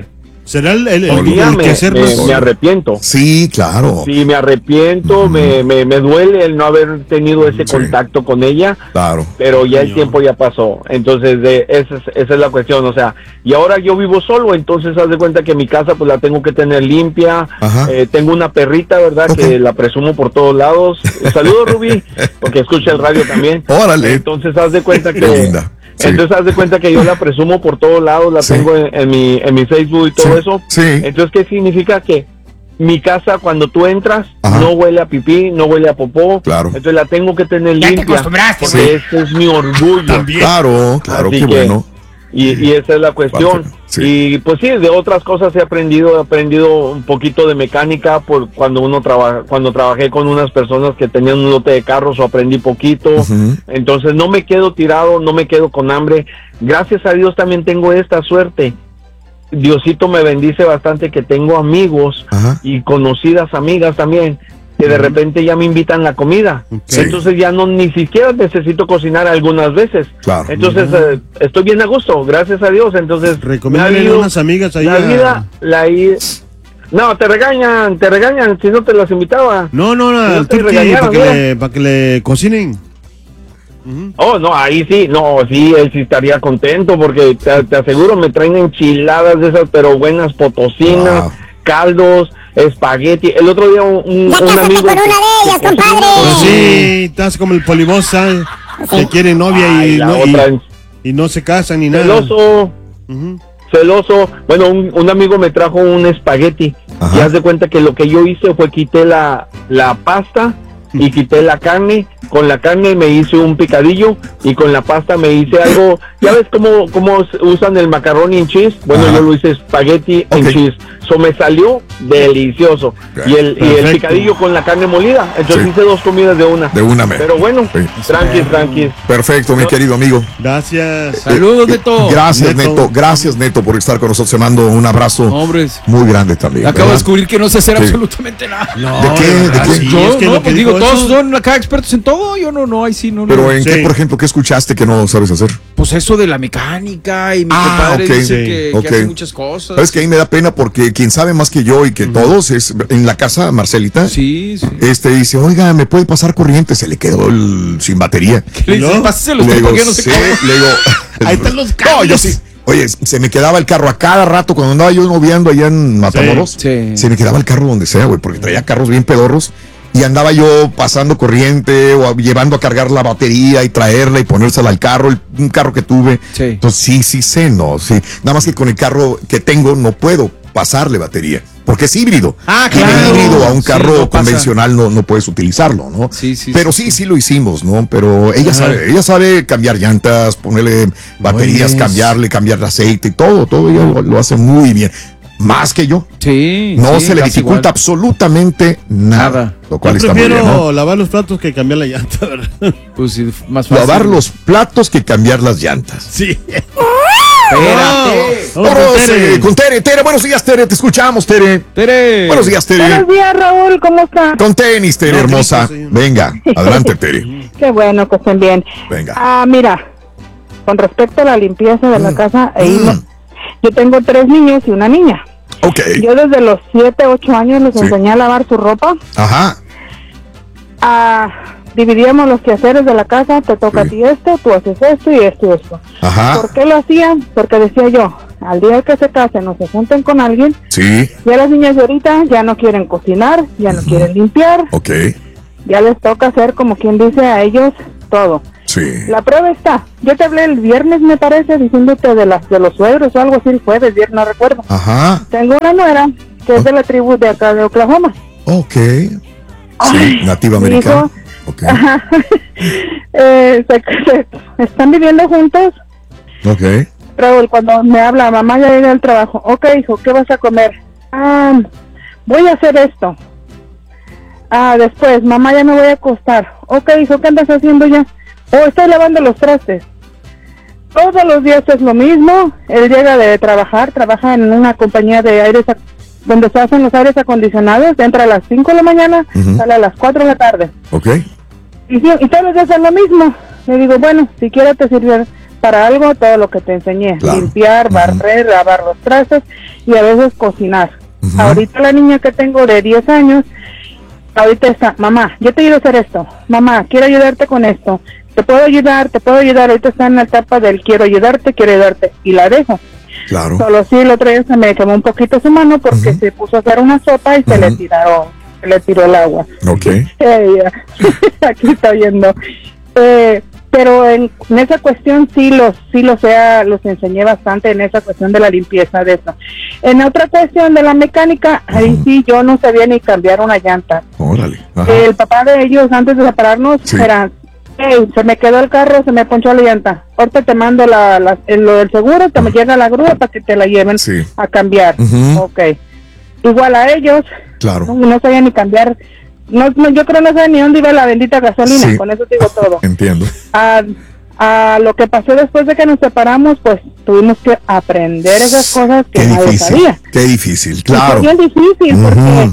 [SPEAKER 3] ¿Será el, el, el,
[SPEAKER 6] Un día
[SPEAKER 3] el
[SPEAKER 6] me,
[SPEAKER 3] que ser
[SPEAKER 6] me,
[SPEAKER 3] más-
[SPEAKER 6] me arrepiento.
[SPEAKER 1] Sí, claro.
[SPEAKER 6] Sí, me arrepiento, uh-huh. me, me, me duele el no haber tenido ese sí. contacto con ella.
[SPEAKER 1] Claro.
[SPEAKER 6] Pero ya el tiempo ya pasó. Entonces, de, esa, es, esa es la cuestión. O sea, y ahora yo vivo solo, entonces haz de cuenta que mi casa pues la tengo que tener limpia. Eh, tengo una perrita, ¿verdad? Okay. Que la presumo por todos lados. Saludos, Rubí, porque escucha el radio también.
[SPEAKER 1] Órale.
[SPEAKER 6] Entonces, haz de cuenta que... Sí. Entonces haz de cuenta que yo la presumo por todos lados, la sí. tengo en, en mi en mi Facebook y todo sí. eso.
[SPEAKER 1] Sí.
[SPEAKER 6] Entonces, ¿qué significa? Que mi casa cuando tú entras Ajá. no huele a pipí, no huele a popó.
[SPEAKER 1] Claro.
[SPEAKER 6] Entonces la tengo que tener
[SPEAKER 2] ya
[SPEAKER 6] limpia.
[SPEAKER 2] Te acostumbraste,
[SPEAKER 6] porque sí. ese es mi orgullo.
[SPEAKER 1] También. Claro, claro,
[SPEAKER 6] Así
[SPEAKER 1] qué
[SPEAKER 6] que,
[SPEAKER 1] bueno.
[SPEAKER 6] Y, y esa es la cuestión. Sí. Y pues sí, de otras cosas he aprendido, he aprendido un poquito de mecánica por cuando uno trabaja, cuando trabajé con unas personas que tenían un lote de carros, o aprendí poquito. Uh-huh. Entonces no me quedo tirado, no me quedo con hambre. Gracias a Dios también tengo esta suerte. Diosito me bendice bastante que tengo amigos uh-huh. y conocidas amigas también que de repente ya me invitan la comida. Okay. Entonces ya no ni siquiera necesito cocinar algunas veces.
[SPEAKER 1] Claro.
[SPEAKER 6] Entonces uh-huh. eh, estoy bien a gusto, gracias a Dios. Entonces
[SPEAKER 3] recomiéndale unas amigas ahí.
[SPEAKER 6] La vida, la no, te regañan, te regañan si no te las invitaba.
[SPEAKER 3] No, no, no, si no te regañaron, para que, le, para que le cocinen.
[SPEAKER 6] Uh-huh. Oh, no, ahí sí, no, sí, él sí estaría contento porque te, te aseguro me traen enchiladas de esas, pero buenas potosinas, wow. caldos, espagueti. El otro día un, un,
[SPEAKER 2] ya
[SPEAKER 6] un amigo
[SPEAKER 2] con una de ellas, compadre.
[SPEAKER 3] Pues sí, estás como el polibosa sí. que quiere novia Ay, y, no, y, y no se casan ni
[SPEAKER 6] celoso,
[SPEAKER 3] nada. Uh-huh.
[SPEAKER 6] Celoso. Bueno, un, un amigo me trajo un espagueti. Ajá. Y haz de cuenta que lo que yo hice fue quité la, la pasta y quité la carne. Con la carne me hice un picadillo y con la pasta me hice algo. ¿Ya ves cómo, cómo usan el macaroni en cheese? Bueno, Ajá. yo lo hice espagueti okay. en cheese. So me salió delicioso. Okay. Y el Perfecto. y el picadillo con la carne molida. Entonces sí. hice dos comidas de una.
[SPEAKER 1] De una, me.
[SPEAKER 6] Pero bueno, sí. tranqui, tranqui.
[SPEAKER 1] Perfecto, mi querido amigo.
[SPEAKER 3] Gracias.
[SPEAKER 5] Saludos, Neto.
[SPEAKER 1] Gracias, Neto. Neto. Gracias, Neto, por estar con nosotros. Te mando un abrazo Hombres. muy grande también.
[SPEAKER 5] Acabo ¿verdad? de descubrir que no sé hacer sí. absolutamente nada.
[SPEAKER 1] No, ¿De qué? ¿De qué?
[SPEAKER 5] Sí, yo, es que no, pues digo, todos eso... son acá expertos en todo. Yo no, no, ahí sí, no.
[SPEAKER 1] Pero
[SPEAKER 5] no.
[SPEAKER 1] ¿en sí. qué, por ejemplo, qué escuchaste que no sabes hacer?
[SPEAKER 5] Pues eso de la mecánica y mi ah, compadre okay. dice sí. que, okay. que hace muchas cosas.
[SPEAKER 1] Sabes que ahí me da pena porque quien sabe más que yo y que uh-huh. todos es en la casa, Marcelita.
[SPEAKER 5] Sí, sí.
[SPEAKER 1] Este dice, oiga, ¿me puede pasar corriente? Se le quedó el, sin batería.
[SPEAKER 5] Le dice, ¿no? Pásese los le digo, no sé
[SPEAKER 1] sí, le digo,
[SPEAKER 3] ahí están los cables.
[SPEAKER 1] No, yo sí. Oye, se me quedaba el carro a cada rato cuando andaba yo noviando allá en Matamoros. Sí, sí. Se me quedaba el carro donde sea, güey, porque traía carros bien pedorros. Y andaba yo pasando corriente o llevando a cargar la batería y traerla y ponérsela al carro, el, un carro que tuve. Sí. Entonces sí, sí sé, no, sí. Nada más que con el carro que tengo no puedo pasarle batería, porque es híbrido.
[SPEAKER 5] Ah, claro.
[SPEAKER 1] Y el híbrido a un carro sí, no convencional no, no puedes utilizarlo, ¿no?
[SPEAKER 5] Sí, sí.
[SPEAKER 1] Pero sí, sí, sí lo hicimos, ¿no? Pero ella Ajá. sabe, ella sabe cambiar llantas, ponerle baterías, Buenes. cambiarle, cambiarle aceite y todo, todo ella lo, lo hace muy bien. Más que yo.
[SPEAKER 5] Sí.
[SPEAKER 1] No
[SPEAKER 5] sí,
[SPEAKER 1] se le dificulta
[SPEAKER 5] igual.
[SPEAKER 1] absolutamente nada. nada.
[SPEAKER 3] Lo cual yo está prefiero muy bien, ¿no? lavar los platos que cambiar la llanta, ¿verdad?
[SPEAKER 5] Pues sí, más fácil.
[SPEAKER 1] Lavar los platos que cambiar las llantas.
[SPEAKER 3] Sí.
[SPEAKER 5] Espérate.
[SPEAKER 1] No, Vamos con Tere. con Tere. Tere, buenos días, Tere. Te escuchamos, Tere.
[SPEAKER 5] Tere.
[SPEAKER 1] Buenos días, Tere.
[SPEAKER 4] Buenos días, Raúl. ¿Cómo estás?
[SPEAKER 1] Con tenis, Tere, no, hermosa. Sí. Venga, adelante, Tere.
[SPEAKER 4] Qué bueno que estén bien.
[SPEAKER 1] Venga.
[SPEAKER 4] Ah, mira, con respecto a la limpieza de mm. la casa, mm. yo tengo tres niños y una niña.
[SPEAKER 1] Okay.
[SPEAKER 4] Yo desde los siete, ocho años les
[SPEAKER 1] sí.
[SPEAKER 4] enseñé a lavar su ropa.
[SPEAKER 1] Ajá.
[SPEAKER 4] Ah, dividíamos los quehaceres de la casa, te toca sí. a ti esto, tú haces esto y esto y esto.
[SPEAKER 1] Ajá.
[SPEAKER 4] ¿Por qué lo hacían? Porque decía yo, al día que se casen o se junten con alguien,
[SPEAKER 1] sí.
[SPEAKER 4] ya las niñas de ahorita ya no quieren cocinar, ya no uh-huh. quieren limpiar.
[SPEAKER 1] Ok.
[SPEAKER 4] Ya les toca hacer, como quien dice, a ellos todo.
[SPEAKER 1] Sí.
[SPEAKER 4] La prueba está. Yo te hablé el viernes, me parece, diciéndote de las de los suegros o algo así, el jueves, viernes, no recuerdo.
[SPEAKER 1] Ajá.
[SPEAKER 4] Tengo una nuera que es de la tribu de acá de Oklahoma.
[SPEAKER 1] Ok. Sí, Ay, nativa americana. Okay.
[SPEAKER 4] Ajá. eh, se, se, están viviendo juntos.
[SPEAKER 1] Ok.
[SPEAKER 4] Raúl, cuando me habla, mamá ya llega al trabajo. Ok, hijo, ¿qué vas a comer? Ah, voy a hacer esto. Ah, después, mamá, ya me voy a acostar. Ok, hijo, ¿qué andas haciendo ya? Oh, estoy lavando los trastes. Todos los días es lo mismo. Él llega de trabajar, trabaja en una compañía de aires donde se hacen los aires acondicionados. Entra a las cinco de la mañana, uh-huh. sale a las cuatro de la tarde.
[SPEAKER 1] Ok.
[SPEAKER 4] Y, y todos los días es lo mismo. Le digo, bueno, si quieres te sirve,
[SPEAKER 21] para algo todo lo que te enseñé. Claro. Limpiar, barrer, uh-huh. lavar los trastes y a veces cocinar. Uh-huh. Ahorita la niña que tengo de diez años, ahorita está, mamá, yo te ayudo a hacer esto. Mamá, quiero ayudarte con esto. Te puedo ayudar, te puedo ayudar. Ahorita está en la etapa del quiero ayudarte, quiero ayudarte. Y la dejo.
[SPEAKER 1] Claro.
[SPEAKER 21] Solo sí, el otro día se me quemó un poquito su mano porque uh-huh. se puso a hacer una sopa y uh-huh. se le tiraron, se le tiró el agua.
[SPEAKER 1] Ok.
[SPEAKER 21] Ella, aquí está viendo. Eh, pero en, en esa cuestión sí los sí los sea, los enseñé bastante en esa cuestión de la limpieza de eso. En otra cuestión de la mecánica, uh-huh. ahí sí yo no sabía ni cambiar una llanta.
[SPEAKER 1] Órale.
[SPEAKER 21] El papá de ellos antes de separarnos sí. era, hey, se me quedó el carro, se me ponchó la llanta. Ahorita te mando la, la, lo del seguro, te me llega la grúa para que te la lleven sí. a cambiar. Uh-huh. Ok. Igual a ellos,
[SPEAKER 1] claro.
[SPEAKER 21] no, no sabía ni cambiar. No, no, yo creo no sabía ni dónde iba la bendita gasolina, sí. con eso te digo todo.
[SPEAKER 1] Entiendo.
[SPEAKER 21] A, a lo que pasó después de que nos separamos, pues tuvimos que aprender esas cosas que
[SPEAKER 1] qué
[SPEAKER 21] nadie
[SPEAKER 1] difícil,
[SPEAKER 21] sabía.
[SPEAKER 1] Qué difícil, claro.
[SPEAKER 21] Y fue bien difícil uh-huh. porque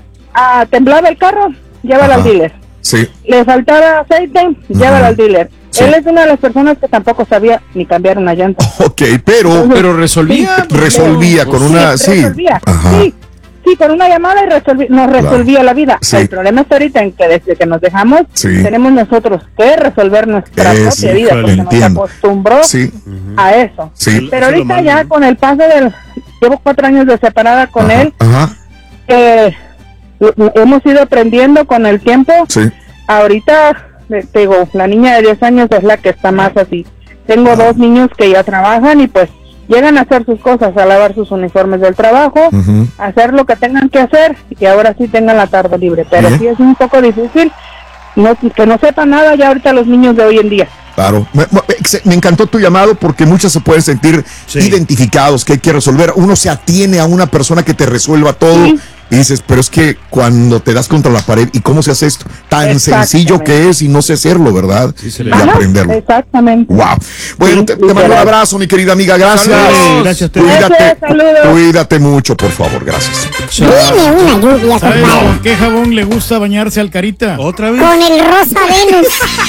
[SPEAKER 21] a, temblaba el carro, llévalo al dealer.
[SPEAKER 1] Sí.
[SPEAKER 21] Le faltaba aceite, uh-huh. llévalo al dealer. Sí. Él es una de las personas que tampoco sabía ni cambiar una llanta.
[SPEAKER 1] Ok, pero...
[SPEAKER 5] Entonces, pero resolvía.
[SPEAKER 21] Sí,
[SPEAKER 1] resolvía
[SPEAKER 21] pero,
[SPEAKER 1] con una...
[SPEAKER 21] Sí, resolvía.
[SPEAKER 1] Ajá.
[SPEAKER 21] Sí, sí, con una llamada y resolví, nos resolvía claro. la vida.
[SPEAKER 1] Sí.
[SPEAKER 21] El problema está ahorita en que desde que nos dejamos,
[SPEAKER 1] sí.
[SPEAKER 21] tenemos nosotros que resolver nuestra
[SPEAKER 1] es,
[SPEAKER 21] propia vida, porque
[SPEAKER 1] entiendo.
[SPEAKER 21] nos acostumbró
[SPEAKER 1] sí.
[SPEAKER 21] a eso.
[SPEAKER 1] Sí.
[SPEAKER 21] Pero ahorita ya con el paso del... Llevo cuatro años de separada con
[SPEAKER 1] ajá.
[SPEAKER 21] él.
[SPEAKER 1] Ajá.
[SPEAKER 21] Eh, hemos ido aprendiendo con el tiempo.
[SPEAKER 1] Sí.
[SPEAKER 21] Ahorita... te digo, la niña de diez años es la que está más así. Tengo ah. dos niños que ya trabajan y pues llegan a hacer sus cosas, a lavar sus uniformes del trabajo, uh-huh. a hacer lo que tengan que hacer y ahora sí tengan la tarde libre. Pero ¿Eh? sí es un poco difícil no, que no sepan nada ya ahorita los niños de hoy en día.
[SPEAKER 1] Claro, me, me encantó tu llamado porque muchos se pueden sentir sí. identificados, que hay que resolver. Uno se atiene a una persona que te resuelva todo sí. y dices, pero es que cuando te das contra la pared, ¿y cómo se hace esto? Tan sencillo que es y no sé hacerlo, ¿verdad?
[SPEAKER 21] Sí, se le... Y aprenderlo. Exactamente.
[SPEAKER 1] Wow. Bueno, sí, te, te mando un abrazo, mi querida amiga, gracias.
[SPEAKER 3] Saludos. Gracias,
[SPEAKER 1] cuídate,
[SPEAKER 21] Saludos.
[SPEAKER 1] cuídate mucho, por favor, gracias.
[SPEAKER 2] Viene una lluvia,
[SPEAKER 22] ¿sabes con qué jabón le gusta bañarse al Carita?
[SPEAKER 3] ¿Otra vez?
[SPEAKER 2] Con el Rosa Venus.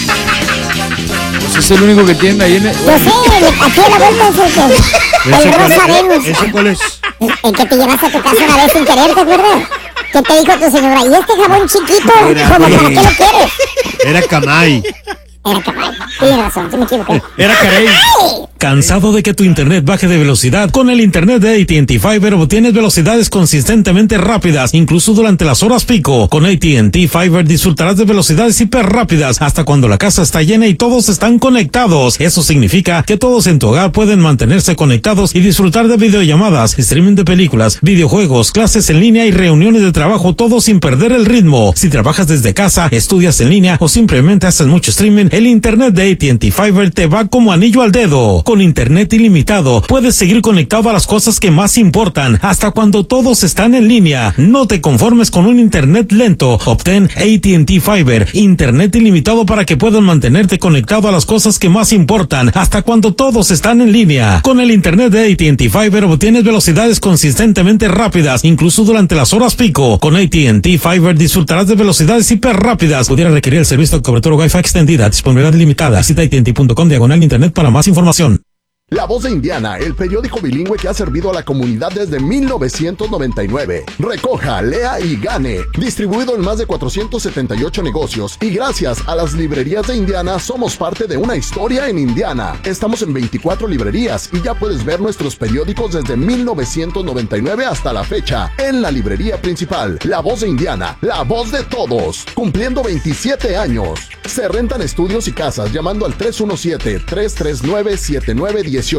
[SPEAKER 5] Pues es el único que tiene ahí en el...
[SPEAKER 2] Yo sé, aquí a la vuelta es el, el Rosa Venus.
[SPEAKER 3] ¿Ese cuál es?
[SPEAKER 2] El, el que te llevaste a tu casa una vez sin querer, ¿te acuerdas? ¿Qué te dijo tu señora? ¿Y este jabón chiquito?
[SPEAKER 3] Era,
[SPEAKER 2] ¿Cómo, ¿para qué lo quieres?
[SPEAKER 3] Era Camay.
[SPEAKER 2] Era Camay. Tienes razón, se me equivoqué.
[SPEAKER 3] Era Carey.
[SPEAKER 7] ¿Cansado de que tu internet baje de velocidad? Con el internet de A T and T Fiber obtienes velocidades consistentemente rápidas, incluso durante las horas pico. Con A T and T Fiber disfrutarás de velocidades hiper rápidas hasta cuando la casa está llena y todos están conectados. Eso significa que todos en tu hogar pueden mantenerse conectados y disfrutar de videollamadas, streaming de películas, videojuegos, clases en línea y reuniones de trabajo, todo sin perder el ritmo. Si trabajas desde casa, estudias en línea o simplemente haces mucho streaming, el internet de A T and T Fiber te va como anillo al dedo. Con internet ilimitado, puedes seguir conectado a las cosas que más importan, hasta cuando todos están en línea. No te conformes con un internet lento. Obtén A T and T Fiber, internet ilimitado para que puedas mantenerte conectado a las cosas que más importan, hasta cuando todos están en línea. Con el internet de A T and T Fiber obtienes velocidades consistentemente rápidas, incluso durante las horas pico. Con A T and T Fiber disfrutarás de velocidades hiper rápidas. Pudiera requerir el servicio de cobertura Wi-Fi extendida, disponibilidad limitada. Visita A T and T punto com diagonal internet para más información.
[SPEAKER 16] La Voz de Indiana, el periódico bilingüe que ha servido a la comunidad desde mil novecientos noventa y nueve. Recoja, lea y gane. Distribuido en más de cuatrocientos setenta y ocho negocios. Y gracias a las librerías de Indiana, somos parte de una historia en Indiana. Estamos en veinticuatro librerías y ya puedes ver nuestros periódicos desde mil novecientos noventa y nueve hasta la fecha. En la librería principal, La Voz de Indiana, la voz de todos. Cumpliendo veintisiete años. Se rentan estudios y casas llamando al tres uno siete, tres tres nueve, siete nueve uno ocho.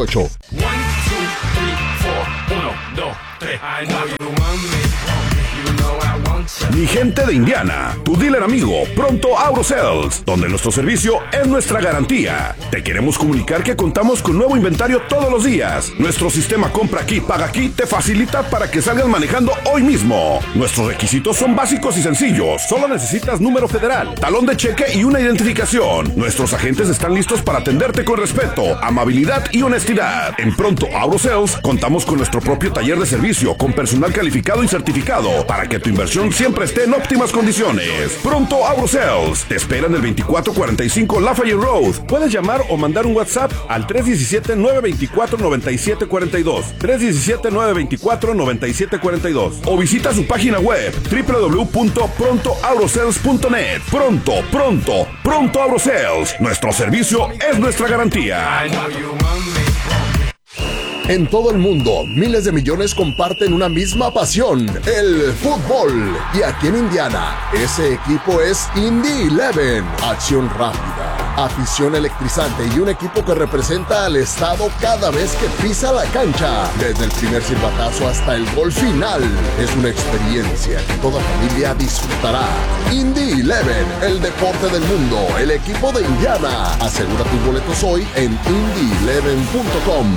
[SPEAKER 8] Mi gente de Indiana, tu dealer amigo, pronto AutoSales, donde nuestro servicio es nuestra garantía. Te queremos comunicar que contamos con nuevo inventario todos los días. Nuestro sistema compra aquí, paga aquí, te facilita para que salgas manejando hoy mismo. Nuestros requisitos son básicos y sencillos. Solo necesitas número federal, talón de cheque y una identificación. Nuestros agentes están listos para atenderte con respeto, amabilidad y honestidad. En Pronto AutoSales contamos con nuestro propio taller de servicio con personal calificado y certificado para que tu inversión siempre esté en óptimas condiciones. Pronto AuroSales te espera en el veinticuatro cuarenta y cinco Lafayette Road. Puedes llamar o mandar un WhatsApp al tres uno siete, nueve dos cuatro, nueve siete cuatro dos, tres uno siete, nueve dos cuatro, nueve siete cuatro dos, o visita su página web doble u doble u doble u punto pronto aurosales punto net. Pronto, pronto, pronto AuroSales. Nuestro servicio es nuestra garantía.
[SPEAKER 16] En todo el mundo, miles de millones comparten una misma pasión, el fútbol. Y aquí en Indiana, ese equipo es Indy Eleven. Acción rápida, afición electrizante y un equipo que representa al estado cada vez que pisa la cancha. Desde el primer silbatazo hasta el gol final. Es una experiencia que toda familia disfrutará. Indy Eleven, el deporte del mundo, el equipo de Indiana. Asegura tus boletos hoy en indy eleven punto com.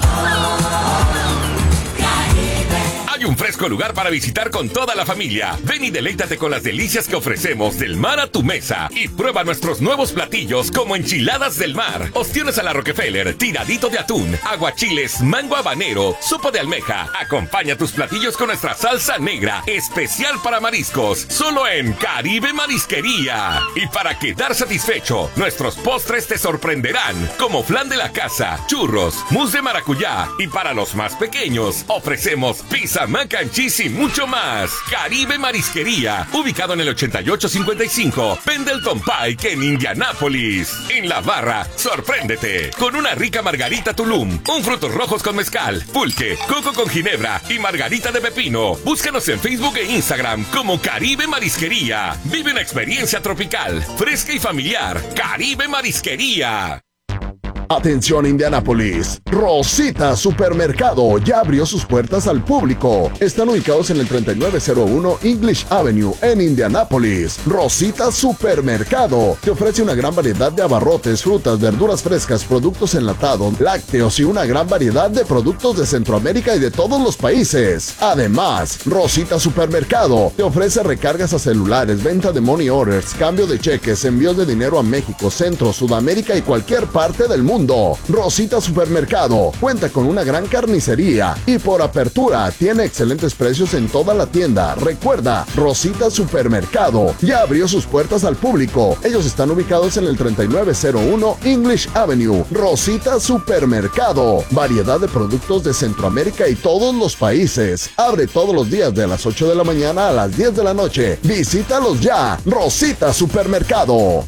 [SPEAKER 10] Hay un fresco lugar para visitar con toda la familia. Ven y deleítate con las delicias que ofrecemos del mar a tu mesa. Y prueba nuestros nuevos platillos como enchiladas del mar, ostiones a la Rockefeller, tiradito de atún, aguachiles, mango habanero, sopa de almeja. Acompaña tus platillos con nuestra salsa negra, especial para mariscos, solo en Caribe Marisquería. Y para quedar satisfecho, nuestros postres te sorprenderán, como flan de la casa, churros, mousse de maracuyá. Y para los más pequeños, ofrecemos pizza, mac and cheese y mucho más. Caribe Marisquería, ubicado en el ochenta y ocho cincuenta y cinco Pendleton Pike en Indianápolis. En la barra, sorpréndete con una rica margarita Tulum, un frutos rojos con mezcal, pulque, coco con ginebra y margarita de pepino. Búscanos en Facebook e Instagram como Caribe Marisquería. Vive una experiencia tropical, fresca y familiar. Caribe Marisquería.
[SPEAKER 16] Atención Indianápolis, Rosita Supermercado ya abrió sus puertas al público. Están ubicados en el treinta y nueve cero uno English Avenue en Indianápolis. Rosita Supermercado te ofrece una gran variedad de abarrotes, frutas, verduras frescas, productos enlatados, lácteos y una gran variedad de productos de Centroamérica y de todos los países. Además, Rosita Supermercado te ofrece recargas a celulares, venta de money orders, cambio de cheques, envíos de dinero a México, Centro, Sudamérica y cualquier parte del mundo. Rosita Supermercado cuenta con una gran carnicería y por apertura tiene excelentes precios en toda la tienda. Recuerda, Rosita Supermercado ya abrió sus puertas al público. Ellos están ubicados en el treinta y nueve cero uno English Avenue. Rosita Supermercado, variedad de productos de Centroamérica y todos los países. Abre todos los días de las ocho de la mañana a las diez de la noche. Visítalos ya. Rosita Supermercado.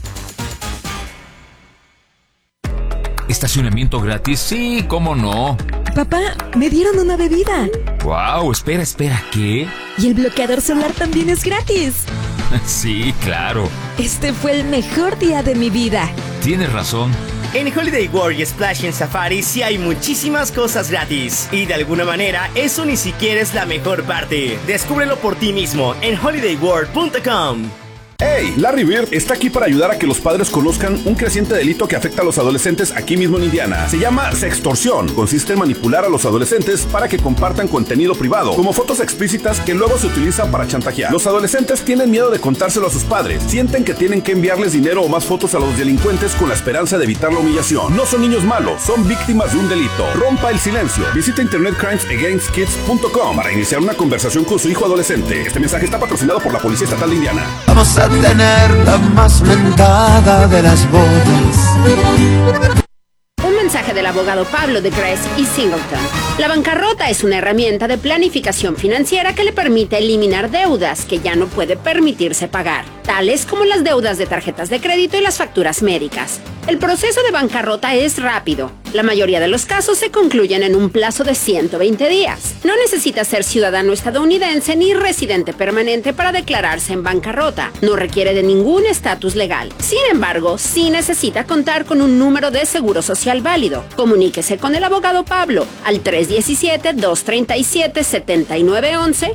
[SPEAKER 11] ¿Estacionamiento gratis? Sí, ¿cómo no?
[SPEAKER 23] Papá, me dieron una bebida.
[SPEAKER 11] Wow, espera, espera, ¿qué?
[SPEAKER 23] Y el bloqueador solar también es gratis.
[SPEAKER 11] Sí, claro.
[SPEAKER 23] Este fue el mejor día de mi vida.
[SPEAKER 11] Tienes razón.
[SPEAKER 24] En Holiday World y Splash en Safari sí hay muchísimas cosas gratis. Y de alguna manera, eso ni siquiera es la mejor parte. Descúbrelo por ti mismo en holiday world punto com.
[SPEAKER 8] ¡Hey! Larry Bird está aquí para ayudar a que los padres conozcan un creciente delito que afecta a los adolescentes aquí mismo en Indiana. Se llama sextorsión. Consiste en manipular a los adolescentes para que compartan contenido privado, como fotos explícitas que luego se utilizan para chantajear. Los adolescentes tienen miedo de contárselo a sus padres. Sienten que tienen que enviarles dinero o más fotos a los delincuentes con la esperanza de evitar la humillación. No son niños malos, son víctimas de un delito. Rompa el silencio. Visita internet crimes against kids punto com para iniciar una conversación con su hijo adolescente. Este mensaje está patrocinado por la Policía Estatal de Indiana.
[SPEAKER 25] Vamos a tener la más mentada de las bodas.
[SPEAKER 26] Un mensaje del abogado Pablo de Gress y Singleton. La bancarrota es una herramienta de planificación financiera que le permite eliminar deudas que ya no puede permitirse pagar, tales como las deudas de tarjetas de crédito y las facturas médicas. El proceso de bancarrota es rápido. La mayoría de los casos se concluyen en un plazo de ciento veinte días. No necesita ser ciudadano estadounidense ni residente permanente para declararse en bancarrota. No requiere de ningún estatus legal. Sin embargo, sí necesita contar con un número de seguro social válido. Comuníquese con el abogado Pablo al tres uno siete, dos tres siete, siete nueve uno uno